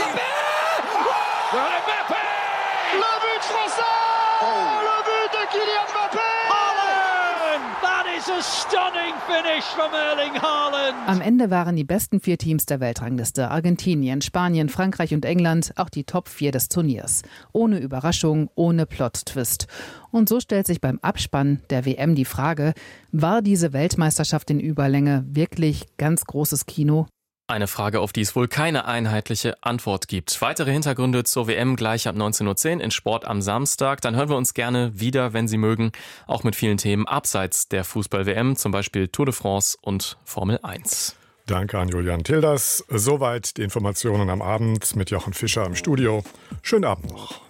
Mbappé! Le but français! Le but de Kylian Mbappé! That is a stunning finish from Erling Haaland! Am Ende waren die besten 4 Teams der Weltrangliste, Argentinien, Spanien, Frankreich und England, auch die Top 4 des Turniers. Ohne Überraschung, ohne Plot-Twist. Und so stellt sich beim Abspann der WM die Frage, war diese Weltmeisterschaft in Überlänge wirklich ganz großes Kino? Eine Frage, auf die es wohl keine einheitliche Antwort gibt. Weitere Hintergründe zur WM gleich ab 19:10 Uhr in Sport am Samstag. Dann hören wir uns gerne wieder, wenn Sie mögen, auch mit vielen Themen abseits der Fußball-WM, zum Beispiel Tour de France und Formel 1. Danke an Julian Tilders. Soweit die Informationen am Abend mit Jochen Fischer im Studio. Schönen Abend noch.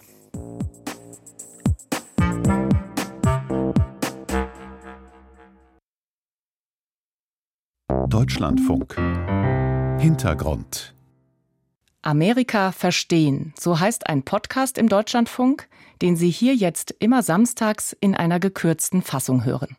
Deutschlandfunk. Hintergrund. Amerika verstehen, so heißt ein Podcast im Deutschlandfunk, den Sie hier jetzt immer samstags in einer gekürzten Fassung hören.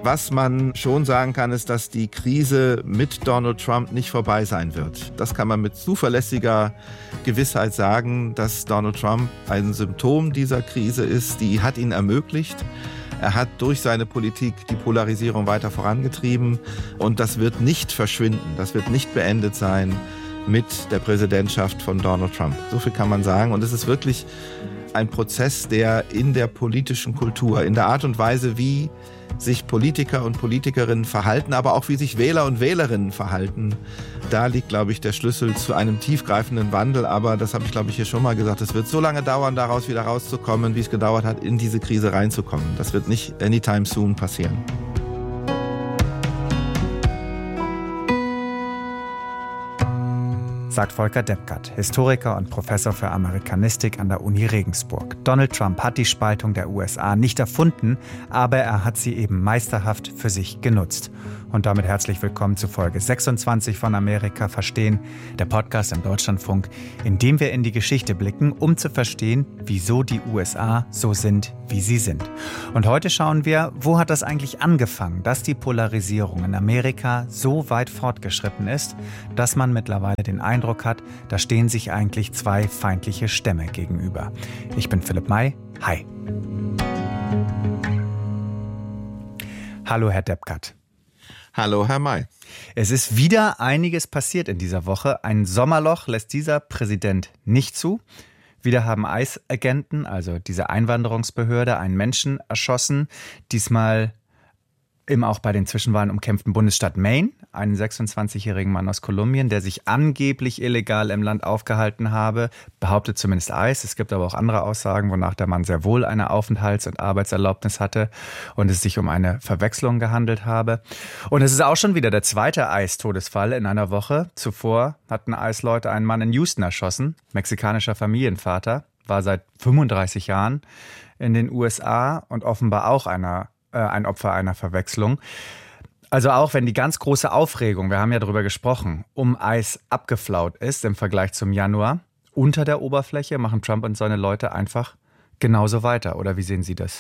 Was man schon sagen kann, ist, dass die Krise mit Donald Trump nicht vorbei sein wird. Das kann man mit zuverlässiger Gewissheit sagen, dass Donald Trump ein Symptom dieser Krise ist. Die hat ihn ermöglicht. Er hat durch seine Politik die Polarisierung weiter vorangetrieben. Und das wird nicht verschwinden. Das wird nicht beendet sein mit der Präsidentschaft von Donald Trump. So viel kann man sagen. Und es ist wirklich ein Prozess, der in der politischen Kultur, in der Art und Weise, wie sich Politiker und Politikerinnen verhalten, aber auch wie sich Wähler und Wählerinnen verhalten. Da liegt, glaube ich, der Schlüssel zu einem tiefgreifenden Wandel. Aber das habe ich, glaube ich, hier schon mal gesagt. Es wird so lange dauern, daraus wieder rauszukommen, wie es gedauert hat, in diese Krise reinzukommen. Das wird nicht anytime soon passieren. Sagt Volker Deppkert, Historiker und Professor für Amerikanistik an der Uni Regensburg. Donald Trump hat die Spaltung der USA nicht erfunden, aber er hat sie eben meisterhaft für sich genutzt. Und damit herzlich willkommen zu Folge 26 von Amerika verstehen, der Podcast im Deutschlandfunk, in dem wir in die Geschichte blicken, um zu verstehen, wieso die USA so sind, wie sie sind. Und heute schauen wir, wo hat das eigentlich angefangen, dass die Polarisierung in Amerika so weit fortgeschritten ist, dass man mittlerweile den Eindruck hat, da stehen sich eigentlich zwei feindliche Stämme gegenüber. Ich bin Philipp May. Hi. Hallo, Herr Deppkert. Hallo, Herr May. Es ist wieder einiges passiert in dieser Woche. Ein Sommerloch lässt dieser Präsident nicht zu. Wieder haben ICE-Agenten, also diese Einwanderungsbehörde, einen Menschen erschossen. Diesmal eben auch bei den Zwischenwahlen umkämpften Bundesstaat Maine, einen 26-jährigen Mann aus Kolumbien, der sich angeblich illegal im Land aufgehalten habe, behauptet zumindest ICE. Es gibt aber auch andere Aussagen, wonach der Mann sehr wohl eine Aufenthalts- und Arbeitserlaubnis hatte und es sich um eine Verwechslung gehandelt habe. Und es ist auch schon wieder der zweite ICE-Todesfall in einer Woche. Zuvor hatten ICE-Leute einen Mann in Houston erschossen, mexikanischer Familienvater, war seit 35 Jahren in den USA und offenbar auch ein Opfer einer Verwechslung. Also auch wenn die ganz große Aufregung, wir haben ja darüber gesprochen, um ICE abgeflaut ist im Vergleich zum Januar, unter der Oberfläche machen Trump und seine Leute einfach genauso weiter. Oder wie sehen Sie das?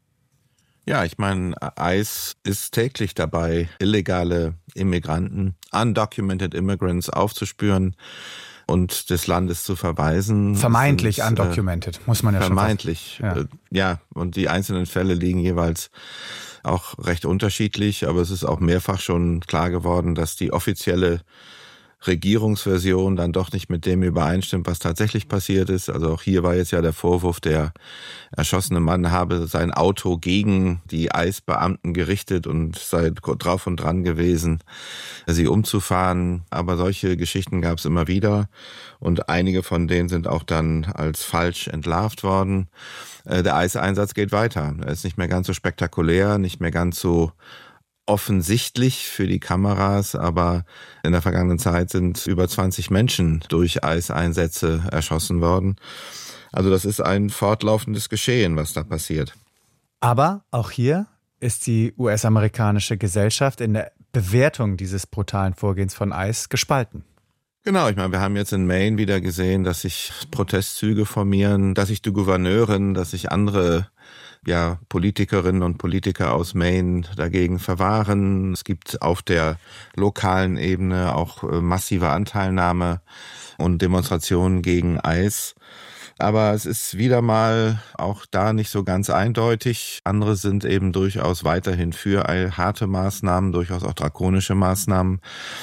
Ja, ich meine, ICE ist täglich dabei, illegale Immigranten, undocumented immigrants aufzuspüren und des Landes zu verweisen. Vermeintlich undocumented, muss man ja schon sagen. Vermeintlich, ja. Und die einzelnen Fälle liegen jeweils auch recht unterschiedlich, aber es ist auch mehrfach schon klar geworden, dass die offizielle Regierungsversion dann doch nicht mit dem übereinstimmt, was tatsächlich passiert ist. Also auch hier war jetzt ja der Vorwurf, der erschossene Mann habe sein Auto gegen die ICE-Beamten gerichtet und sei drauf und dran gewesen, sie umzufahren. Aber solche Geschichten gab es immer wieder und einige von denen sind auch dann als falsch entlarvt worden. Der ICE-Einsatz geht weiter. Er ist nicht mehr ganz so spektakulär, nicht mehr ganz so offensichtlich für die Kameras, aber in der vergangenen Zeit sind über 20 Menschen durch ICE-Einsätze erschossen worden. Also das ist ein fortlaufendes Geschehen, was da passiert. Aber auch hier ist die US-amerikanische Gesellschaft in der Bewertung dieses brutalen Vorgehens von ICE gespalten. Genau, ich meine, wir haben jetzt in Maine wieder gesehen, dass sich Protestzüge formieren, dass sich die Gouverneurin, dass sich andere Politikerinnen und Politiker aus Maine dagegen verwahren. Es gibt auf der lokalen Ebene auch massive Anteilnahme und Demonstrationen gegen ICE. Aber es ist wieder mal auch da nicht so ganz eindeutig. Andere sind eben durchaus weiterhin für harte Maßnahmen, durchaus auch drakonische Maßnahmen.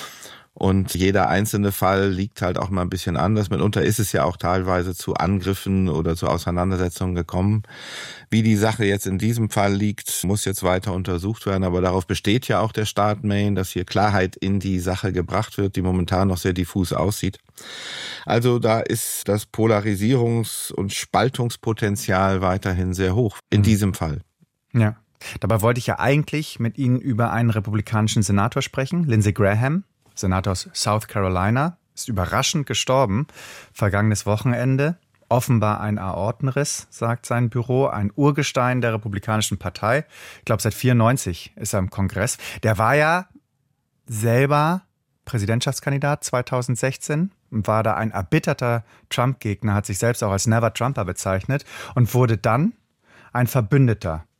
Und jeder einzelne Fall liegt halt auch mal ein bisschen anders. Mitunter ist es ja auch teilweise zu Angriffen oder zu Auseinandersetzungen gekommen. Wie die Sache jetzt in diesem Fall liegt, muss jetzt weiter untersucht werden. Aber darauf besteht ja auch der Staat Maine, dass hier Klarheit in die Sache gebracht wird, die momentan noch sehr diffus aussieht. Also da ist das Polarisierungs- und Spaltungspotenzial weiterhin sehr hoch in diesem Fall. Ja, dabei wollte ich ja eigentlich mit Ihnen über einen republikanischen Senator sprechen, Lindsey Graham. Senator aus South Carolina, ist überraschend gestorben, vergangenes Wochenende. Offenbar ein Aortenriss, sagt sein Büro, ein Urgestein der Republikanischen Partei. Ich glaube, seit 1994 ist er im Kongress. Der war ja selber Präsidentschaftskandidat 2016 und war da ein erbitterter Trump-Gegner, hat sich selbst auch als Never-Trumper bezeichnet und wurde dann ein Verbündeter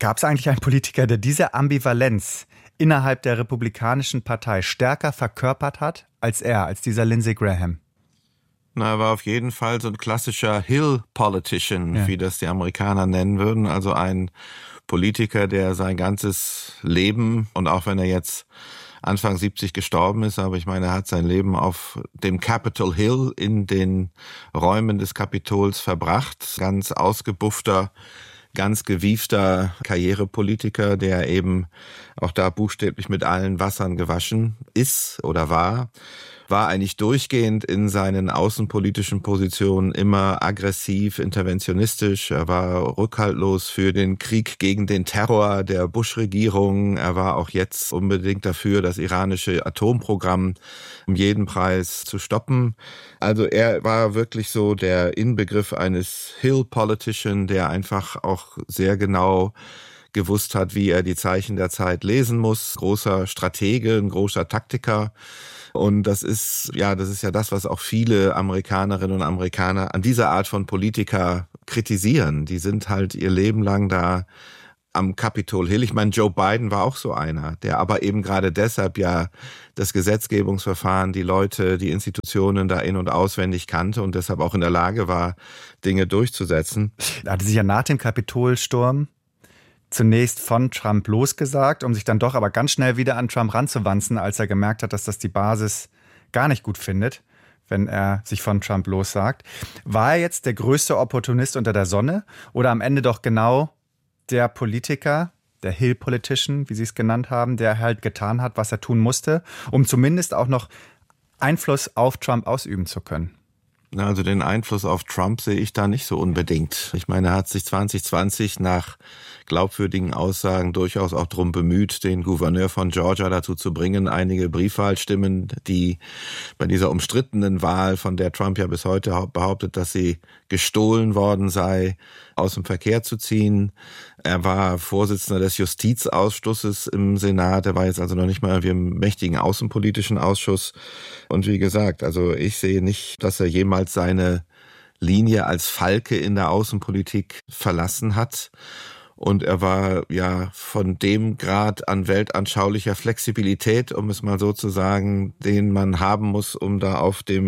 Gab es eigentlich einen Politiker, der diese Ambivalenz innerhalb der Republikanischen Partei stärker verkörpert hat als dieser Lindsey Graham? Na, er war auf jeden Fall so ein klassischer Hill-Politician, wie das die Amerikaner nennen würden. Also ein Politiker, der sein ganzes Leben, und auch wenn er jetzt Anfang 70 gestorben ist, aber ich meine, er hat sein Leben auf dem Capitol Hill in den Räumen des Kapitols verbracht. Ganz ausgebuffter, ganz gewiefter Karrierepolitiker, der eben auch da buchstäblich mit allen Wassern gewaschen ist oder war eigentlich durchgehend in seinen außenpolitischen Positionen immer aggressiv, interventionistisch. Er war rückhaltlos für den Krieg gegen den Terror der Bush-Regierung. Er war auch jetzt unbedingt dafür, das iranische Atomprogramm um jeden Preis zu stoppen. Also er war wirklich so der Inbegriff eines Hill-Politician, der einfach auch sehr genau gewusst hat, wie er die Zeichen der Zeit lesen muss. Großer Stratege, ein großer Taktiker. Und das ist ja das, was auch viele Amerikanerinnen und Amerikaner an dieser Art von Politiker kritisieren. Die sind halt ihr Leben lang da am Capitol Hill. Ich meine, Joe Biden war auch so einer, der aber eben gerade deshalb ja das Gesetzgebungsverfahren, die Leute, die Institutionen da in- und auswendig kannte und deshalb auch in der Lage war, Dinge durchzusetzen. Er hatte sich ja nach dem Kapitolsturm zunächst von Trump losgesagt, um sich dann doch aber ganz schnell wieder an Trump ranzuwanzen, als er gemerkt hat, dass das die Basis gar nicht gut findet, wenn er sich von Trump lossagt. War er jetzt der größte Opportunist unter der Sonne oder am Ende doch genau der Politiker, der Hill-Politician, wie Sie es genannt haben, der halt getan hat, was er tun musste, um zumindest auch noch Einfluss auf Trump ausüben zu können? Also den Einfluss auf Trump sehe ich da nicht so unbedingt. Ich meine, er hat sich 2020 nach glaubwürdigen Aussagen durchaus auch darum bemüht, den Gouverneur von Georgia dazu zu bringen, einige Briefwahlstimmen, die bei dieser umstrittenen Wahl, von der Trump ja bis heute behauptet, dass sie gestohlen worden sei, aus dem Verkehr zu ziehen. Er war Vorsitzender des Justizausschusses im Senat. Er war jetzt also noch nicht mal im mächtigen außenpolitischen Ausschuss. Und wie gesagt, also ich sehe nicht, dass er jemals seine Linie als Falke in der Außenpolitik verlassen hat. Und er war ja von dem Grad an weltanschaulicher Flexibilität, um es mal so zu sagen, den man haben muss, um da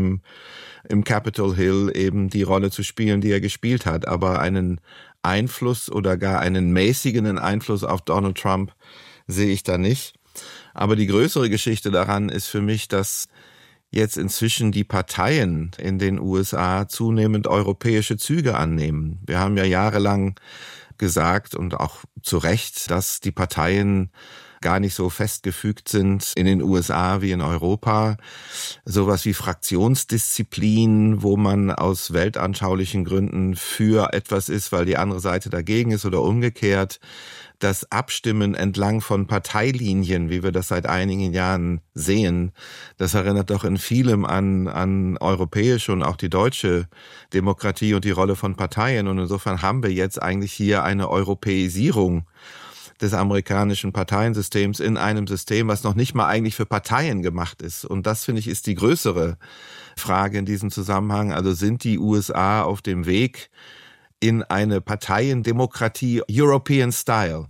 im Capitol Hill eben die Rolle zu spielen, die er gespielt hat. Aber einen Einfluss oder gar einen mäßigen Einfluss auf Donald Trump sehe ich da nicht. Aber die größere Geschichte daran ist für mich, dass jetzt inzwischen die Parteien in den USA zunehmend europäische Züge annehmen. Wir haben ja jahrelang gesagt und auch zu Recht, dass die Parteien gar nicht so festgefügt sind in den USA wie in Europa. Sowas wie Fraktionsdisziplin, wo man aus weltanschaulichen Gründen für etwas ist, weil die andere Seite dagegen ist oder umgekehrt. Das Abstimmen entlang von Parteilinien, wie wir das seit einigen Jahren sehen, das erinnert doch in vielem an europäische und auch die deutsche Demokratie und die Rolle von Parteien. Und insofern haben wir jetzt eigentlich hier eine Europäisierung des amerikanischen Parteiensystems in einem System, was noch nicht mal eigentlich für Parteien gemacht ist. Und das, finde ich, ist die größere Frage in diesem Zusammenhang. Also sind die USA auf dem Weg in eine Parteiendemokratie European Style?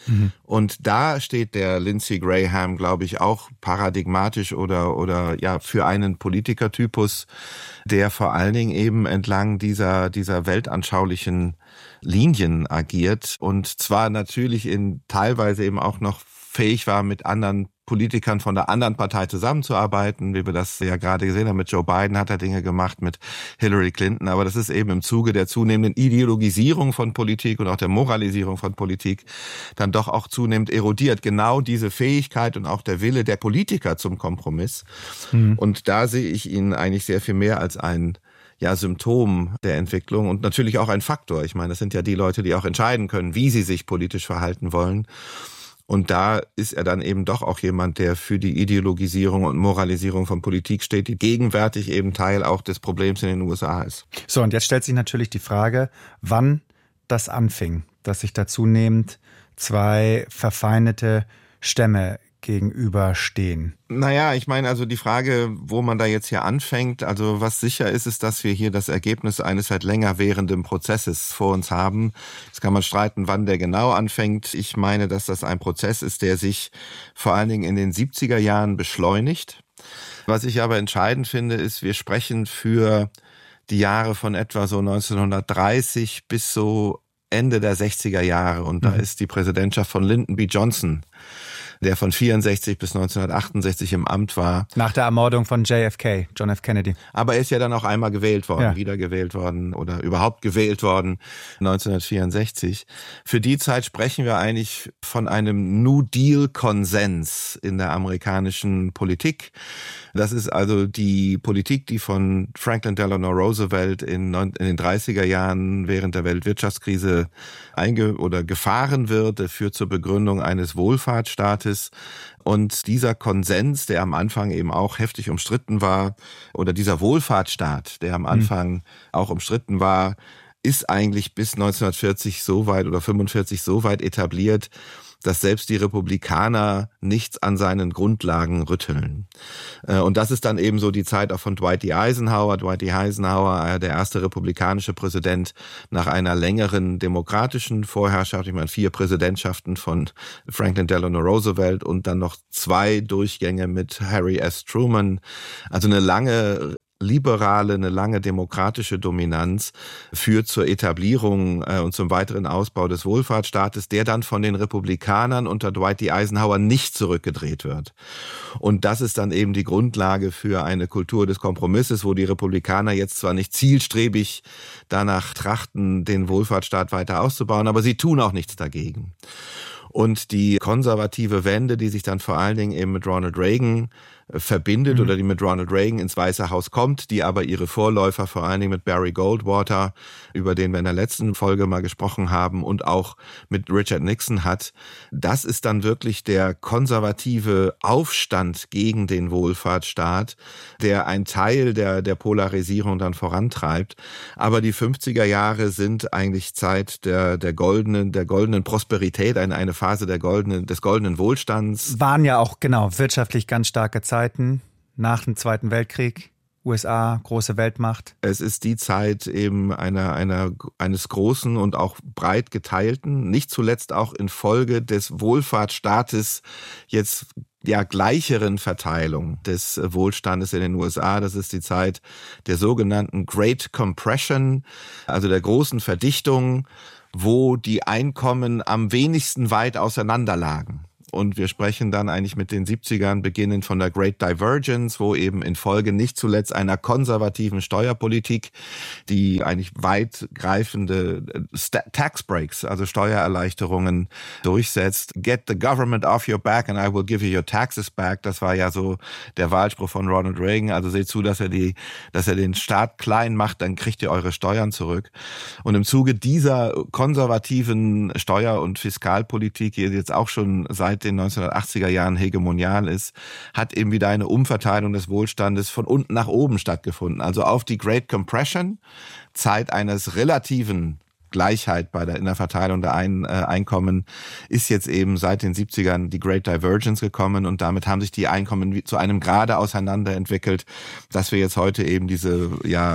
Und da steht der Lindsey Graham, glaube ich, auch paradigmatisch oder ja für einen Politikertypus, der vor allen Dingen eben entlang dieser weltanschaulichen Linien agiert und zwar natürlich teilweise eben auch noch fähig war, mit anderen Politikern von der anderen Partei zusammenzuarbeiten, wie wir das ja gerade gesehen haben. Mit Joe Biden hat er Dinge gemacht, mit Hillary Clinton. Aber das ist eben im Zuge der zunehmenden Ideologisierung von Politik und auch der Moralisierung von Politik dann doch auch zunehmend erodiert. Genau diese Fähigkeit und auch der Wille der Politiker zum Kompromiss. Und da sehe ich ihn eigentlich sehr viel mehr als ein Symptom der Entwicklung und natürlich auch ein Faktor. Ich meine, das sind ja die Leute, die auch entscheiden können, wie sie sich politisch verhalten wollen. Und da ist er dann eben doch auch jemand, der für die Ideologisierung und Moralisierung von Politik steht, die gegenwärtig eben Teil auch des Problems in den USA ist. So, und jetzt stellt sich natürlich die Frage, wann das anfing, dass sich da zunehmend zwei verfeindete Stämme gegenüberstehen? Naja, ich meine, also die Frage, wo man da jetzt hier anfängt, also was sicher ist, ist, dass wir hier das Ergebnis eines seit länger währenden Prozesses vor uns haben. Jetzt kann man streiten, wann der genau anfängt. Ich meine, dass das ein Prozess ist, der sich vor allen Dingen in den 70er Jahren beschleunigt. Was ich aber entscheidend finde, ist, wir sprechen für die Jahre von etwa so 1930 bis so Ende der 60er Jahre. Und da ist die Präsidentschaft von Lyndon B. Johnson, der von 64 bis 1968 im Amt war. Nach der Ermordung von JFK, John F. Kennedy. Aber er ist ja dann auch einmal gewählt worden, wiedergewählt worden oder überhaupt gewählt worden 1964. Für die Zeit sprechen wir eigentlich von einem New Deal-Konsens in der amerikanischen Politik. Das ist also die Politik, die von Franklin Delano Roosevelt in den 30er Jahren während der Weltwirtschaftskrise gefahren wird. Der führt zur Begründung eines Wohlfahrtsstaates. Und dieser Konsens, der am Anfang eben auch heftig umstritten war, oder dieser Wohlfahrtsstaat, der am Anfang auch umstritten war, ist eigentlich bis 1940 so weit oder 45 so weit etabliert, dass selbst die Republikaner nichts an seinen Grundlagen rütteln. Und das ist dann eben so die Zeit auch von Dwight D. Eisenhower. Dwight D. Eisenhower, der erste republikanische Präsident nach einer längeren demokratischen Vorherrschaft. Ich meine, 4 Präsidentschaften von Franklin Delano Roosevelt und dann noch 2 Durchgänge mit Harry S. Truman. Also eine lange liberale, eine lange demokratische Dominanz führt zur Etablierung und zum weiteren Ausbau des Wohlfahrtsstaates, der dann von den Republikanern unter Dwight D. Eisenhower nicht zurückgedreht wird. Und das ist dann eben die Grundlage für eine Kultur des Kompromisses, wo die Republikaner jetzt zwar nicht zielstrebig danach trachten, den Wohlfahrtsstaat weiter auszubauen, aber sie tun auch nichts dagegen. Und die konservative Wende, die sich dann vor allen Dingen eben mit Ronald Reagan verbindet oder die mit Ronald Reagan ins Weiße Haus kommt, die aber ihre Vorläufer vor allen Dingen mit Barry Goldwater, über den wir in der letzten Folge mal gesprochen haben, und auch mit Richard Nixon hat, das ist dann wirklich der konservative Aufstand gegen den Wohlfahrtsstaat, der ein Teil der Polarisierung dann vorantreibt. Aber die 50er Jahre sind eigentlich Zeit der goldenen Prosperität, eine Phase des goldenen Wohlstands. Waren ja auch, wirtschaftlich ganz starke Zeiten nach dem Zweiten Weltkrieg. USA, große Weltmacht. Es ist die Zeit eben eines großen und auch breit geteilten, nicht zuletzt auch infolge des Wohlfahrtsstaates jetzt gleicheren Verteilung des Wohlstandes in den USA. Das ist die Zeit der sogenannten Great Compression, also der großen Verdichtung, wo die Einkommen am wenigsten weit auseinander lagen. Und wir sprechen dann eigentlich mit den 70ern beginnend von der Great Divergence, wo eben infolge nicht zuletzt einer konservativen Steuerpolitik, die eigentlich weitgreifende Tax Breaks, also Steuererleichterungen durchsetzt. Get the government off your back and I will give you your taxes back. Das war ja so der Wahlspruch von Ronald Reagan. Also seht zu, dass er den Staat klein macht, dann kriegt ihr eure Steuern zurück. Und im Zuge dieser konservativen Steuer- und Fiskalpolitik, die jetzt auch schon seit den 1980er Jahren hegemonial ist, hat eben wieder eine Umverteilung des Wohlstandes von unten nach oben stattgefunden. Also auf die Great Compression, Zeit eines relativen Gleichheit in der Verteilung der Einkommen, ist jetzt eben seit den 70ern die Great Divergence gekommen und damit haben sich die Einkommen zu einem Grade auseinander entwickelt, dass wir jetzt heute eben diese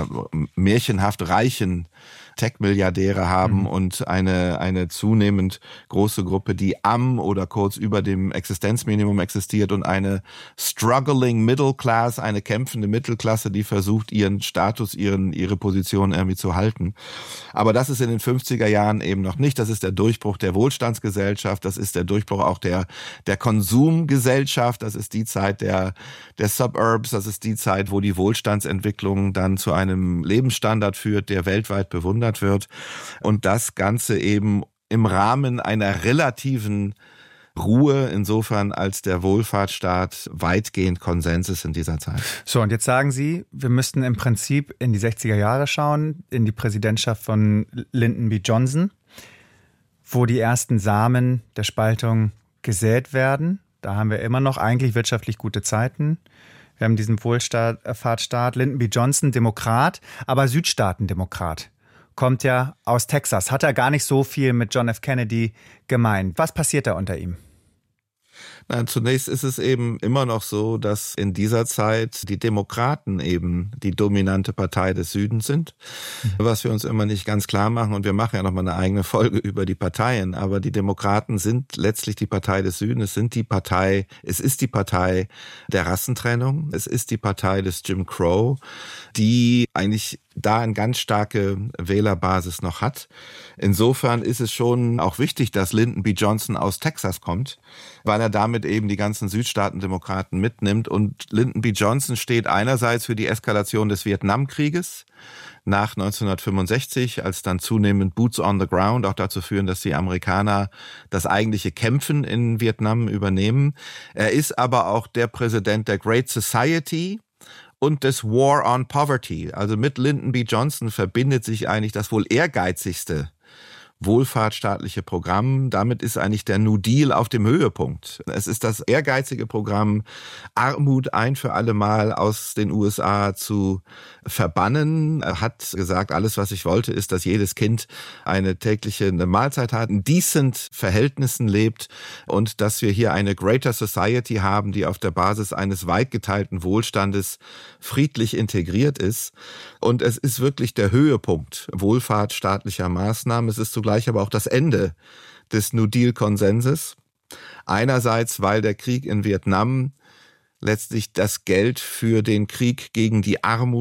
märchenhaft reichen Tech-Milliardäre haben und eine zunehmend große Gruppe, die am oder kurz über dem Existenzminimum existiert und eine struggling Middle Class, eine kämpfende Mittelklasse, die versucht, ihren Status, ihre Position irgendwie zu halten. Aber das ist in den 50er Jahren eben noch nicht. Das ist der Durchbruch der Wohlstandsgesellschaft, das ist der Durchbruch auch der Konsumgesellschaft, das ist die Zeit der Suburbs, das ist die Zeit, wo die Wohlstandsentwicklung dann zu einem Lebensstandard führt, der weltweit bewundert wird und das Ganze eben im Rahmen einer relativen Ruhe, insofern als der Wohlfahrtsstaat weitgehend Konsens ist in dieser Zeit. So, und jetzt sagen Sie, wir müssten im Prinzip in die 60er Jahre schauen, in die Präsidentschaft von Lyndon B. Johnson, wo die ersten Samen der Spaltung gesät werden. Da haben wir immer noch eigentlich wirtschaftlich gute Zeiten. Wir haben diesen Wohlfahrtsstaat, Lyndon B. Johnson, Demokrat, aber Südstaatendemokrat. Kommt ja aus Texas, hat er gar nicht so viel mit John F. Kennedy gemeint. Was passiert da unter ihm? Na, zunächst ist es eben immer noch so, dass in dieser Zeit die Demokraten eben die dominante Partei des Südens sind, was wir uns immer nicht ganz klar machen. Und wir machen ja noch mal eine eigene Folge über die Parteien. Aber die Demokraten sind letztlich die Partei des Südens. Es ist die Partei der Rassentrennung. Es ist die Partei des Jim Crow, die eigentlich da eine ganz starke Wählerbasis noch hat. Insofern ist es schon auch wichtig, dass Lyndon B. Johnson aus Texas kommt, weil er damit eben die ganzen Südstaatendemokraten mitnimmt. Und Lyndon B. Johnson steht einerseits für die Eskalation des Vietnamkrieges nach 1965, als dann zunehmend Boots on the Ground auch dazu führen, dass die Amerikaner das eigentliche Kämpfen in Vietnam übernehmen. Er ist aber auch der Präsident der Great Society und des War on Poverty. Also mit Lyndon B. Johnson verbindet sich eigentlich das wohl ehrgeizigste wohlfahrtsstaatliche Programm. Damit ist eigentlich der New Deal auf dem Höhepunkt. Es ist das ehrgeizige Programm, Armut ein für alle Mal aus den USA zu verbannen. Er hat gesagt, alles, was ich wollte, ist, dass jedes Kind eine tägliche Mahlzeit hat, in decent Verhältnissen lebt und dass wir hier eine Greater Society haben, die auf der Basis eines weit geteilten Wohlstandes friedlich integriert ist. Und es ist wirklich der Höhepunkt wohlfahrtsstaatlicher Maßnahmen. Es ist zugleich aber auch das Ende des New Deal-Konsenses. Einerseits, weil der Krieg in Vietnam letztlich das Geld für den Krieg gegen die Armut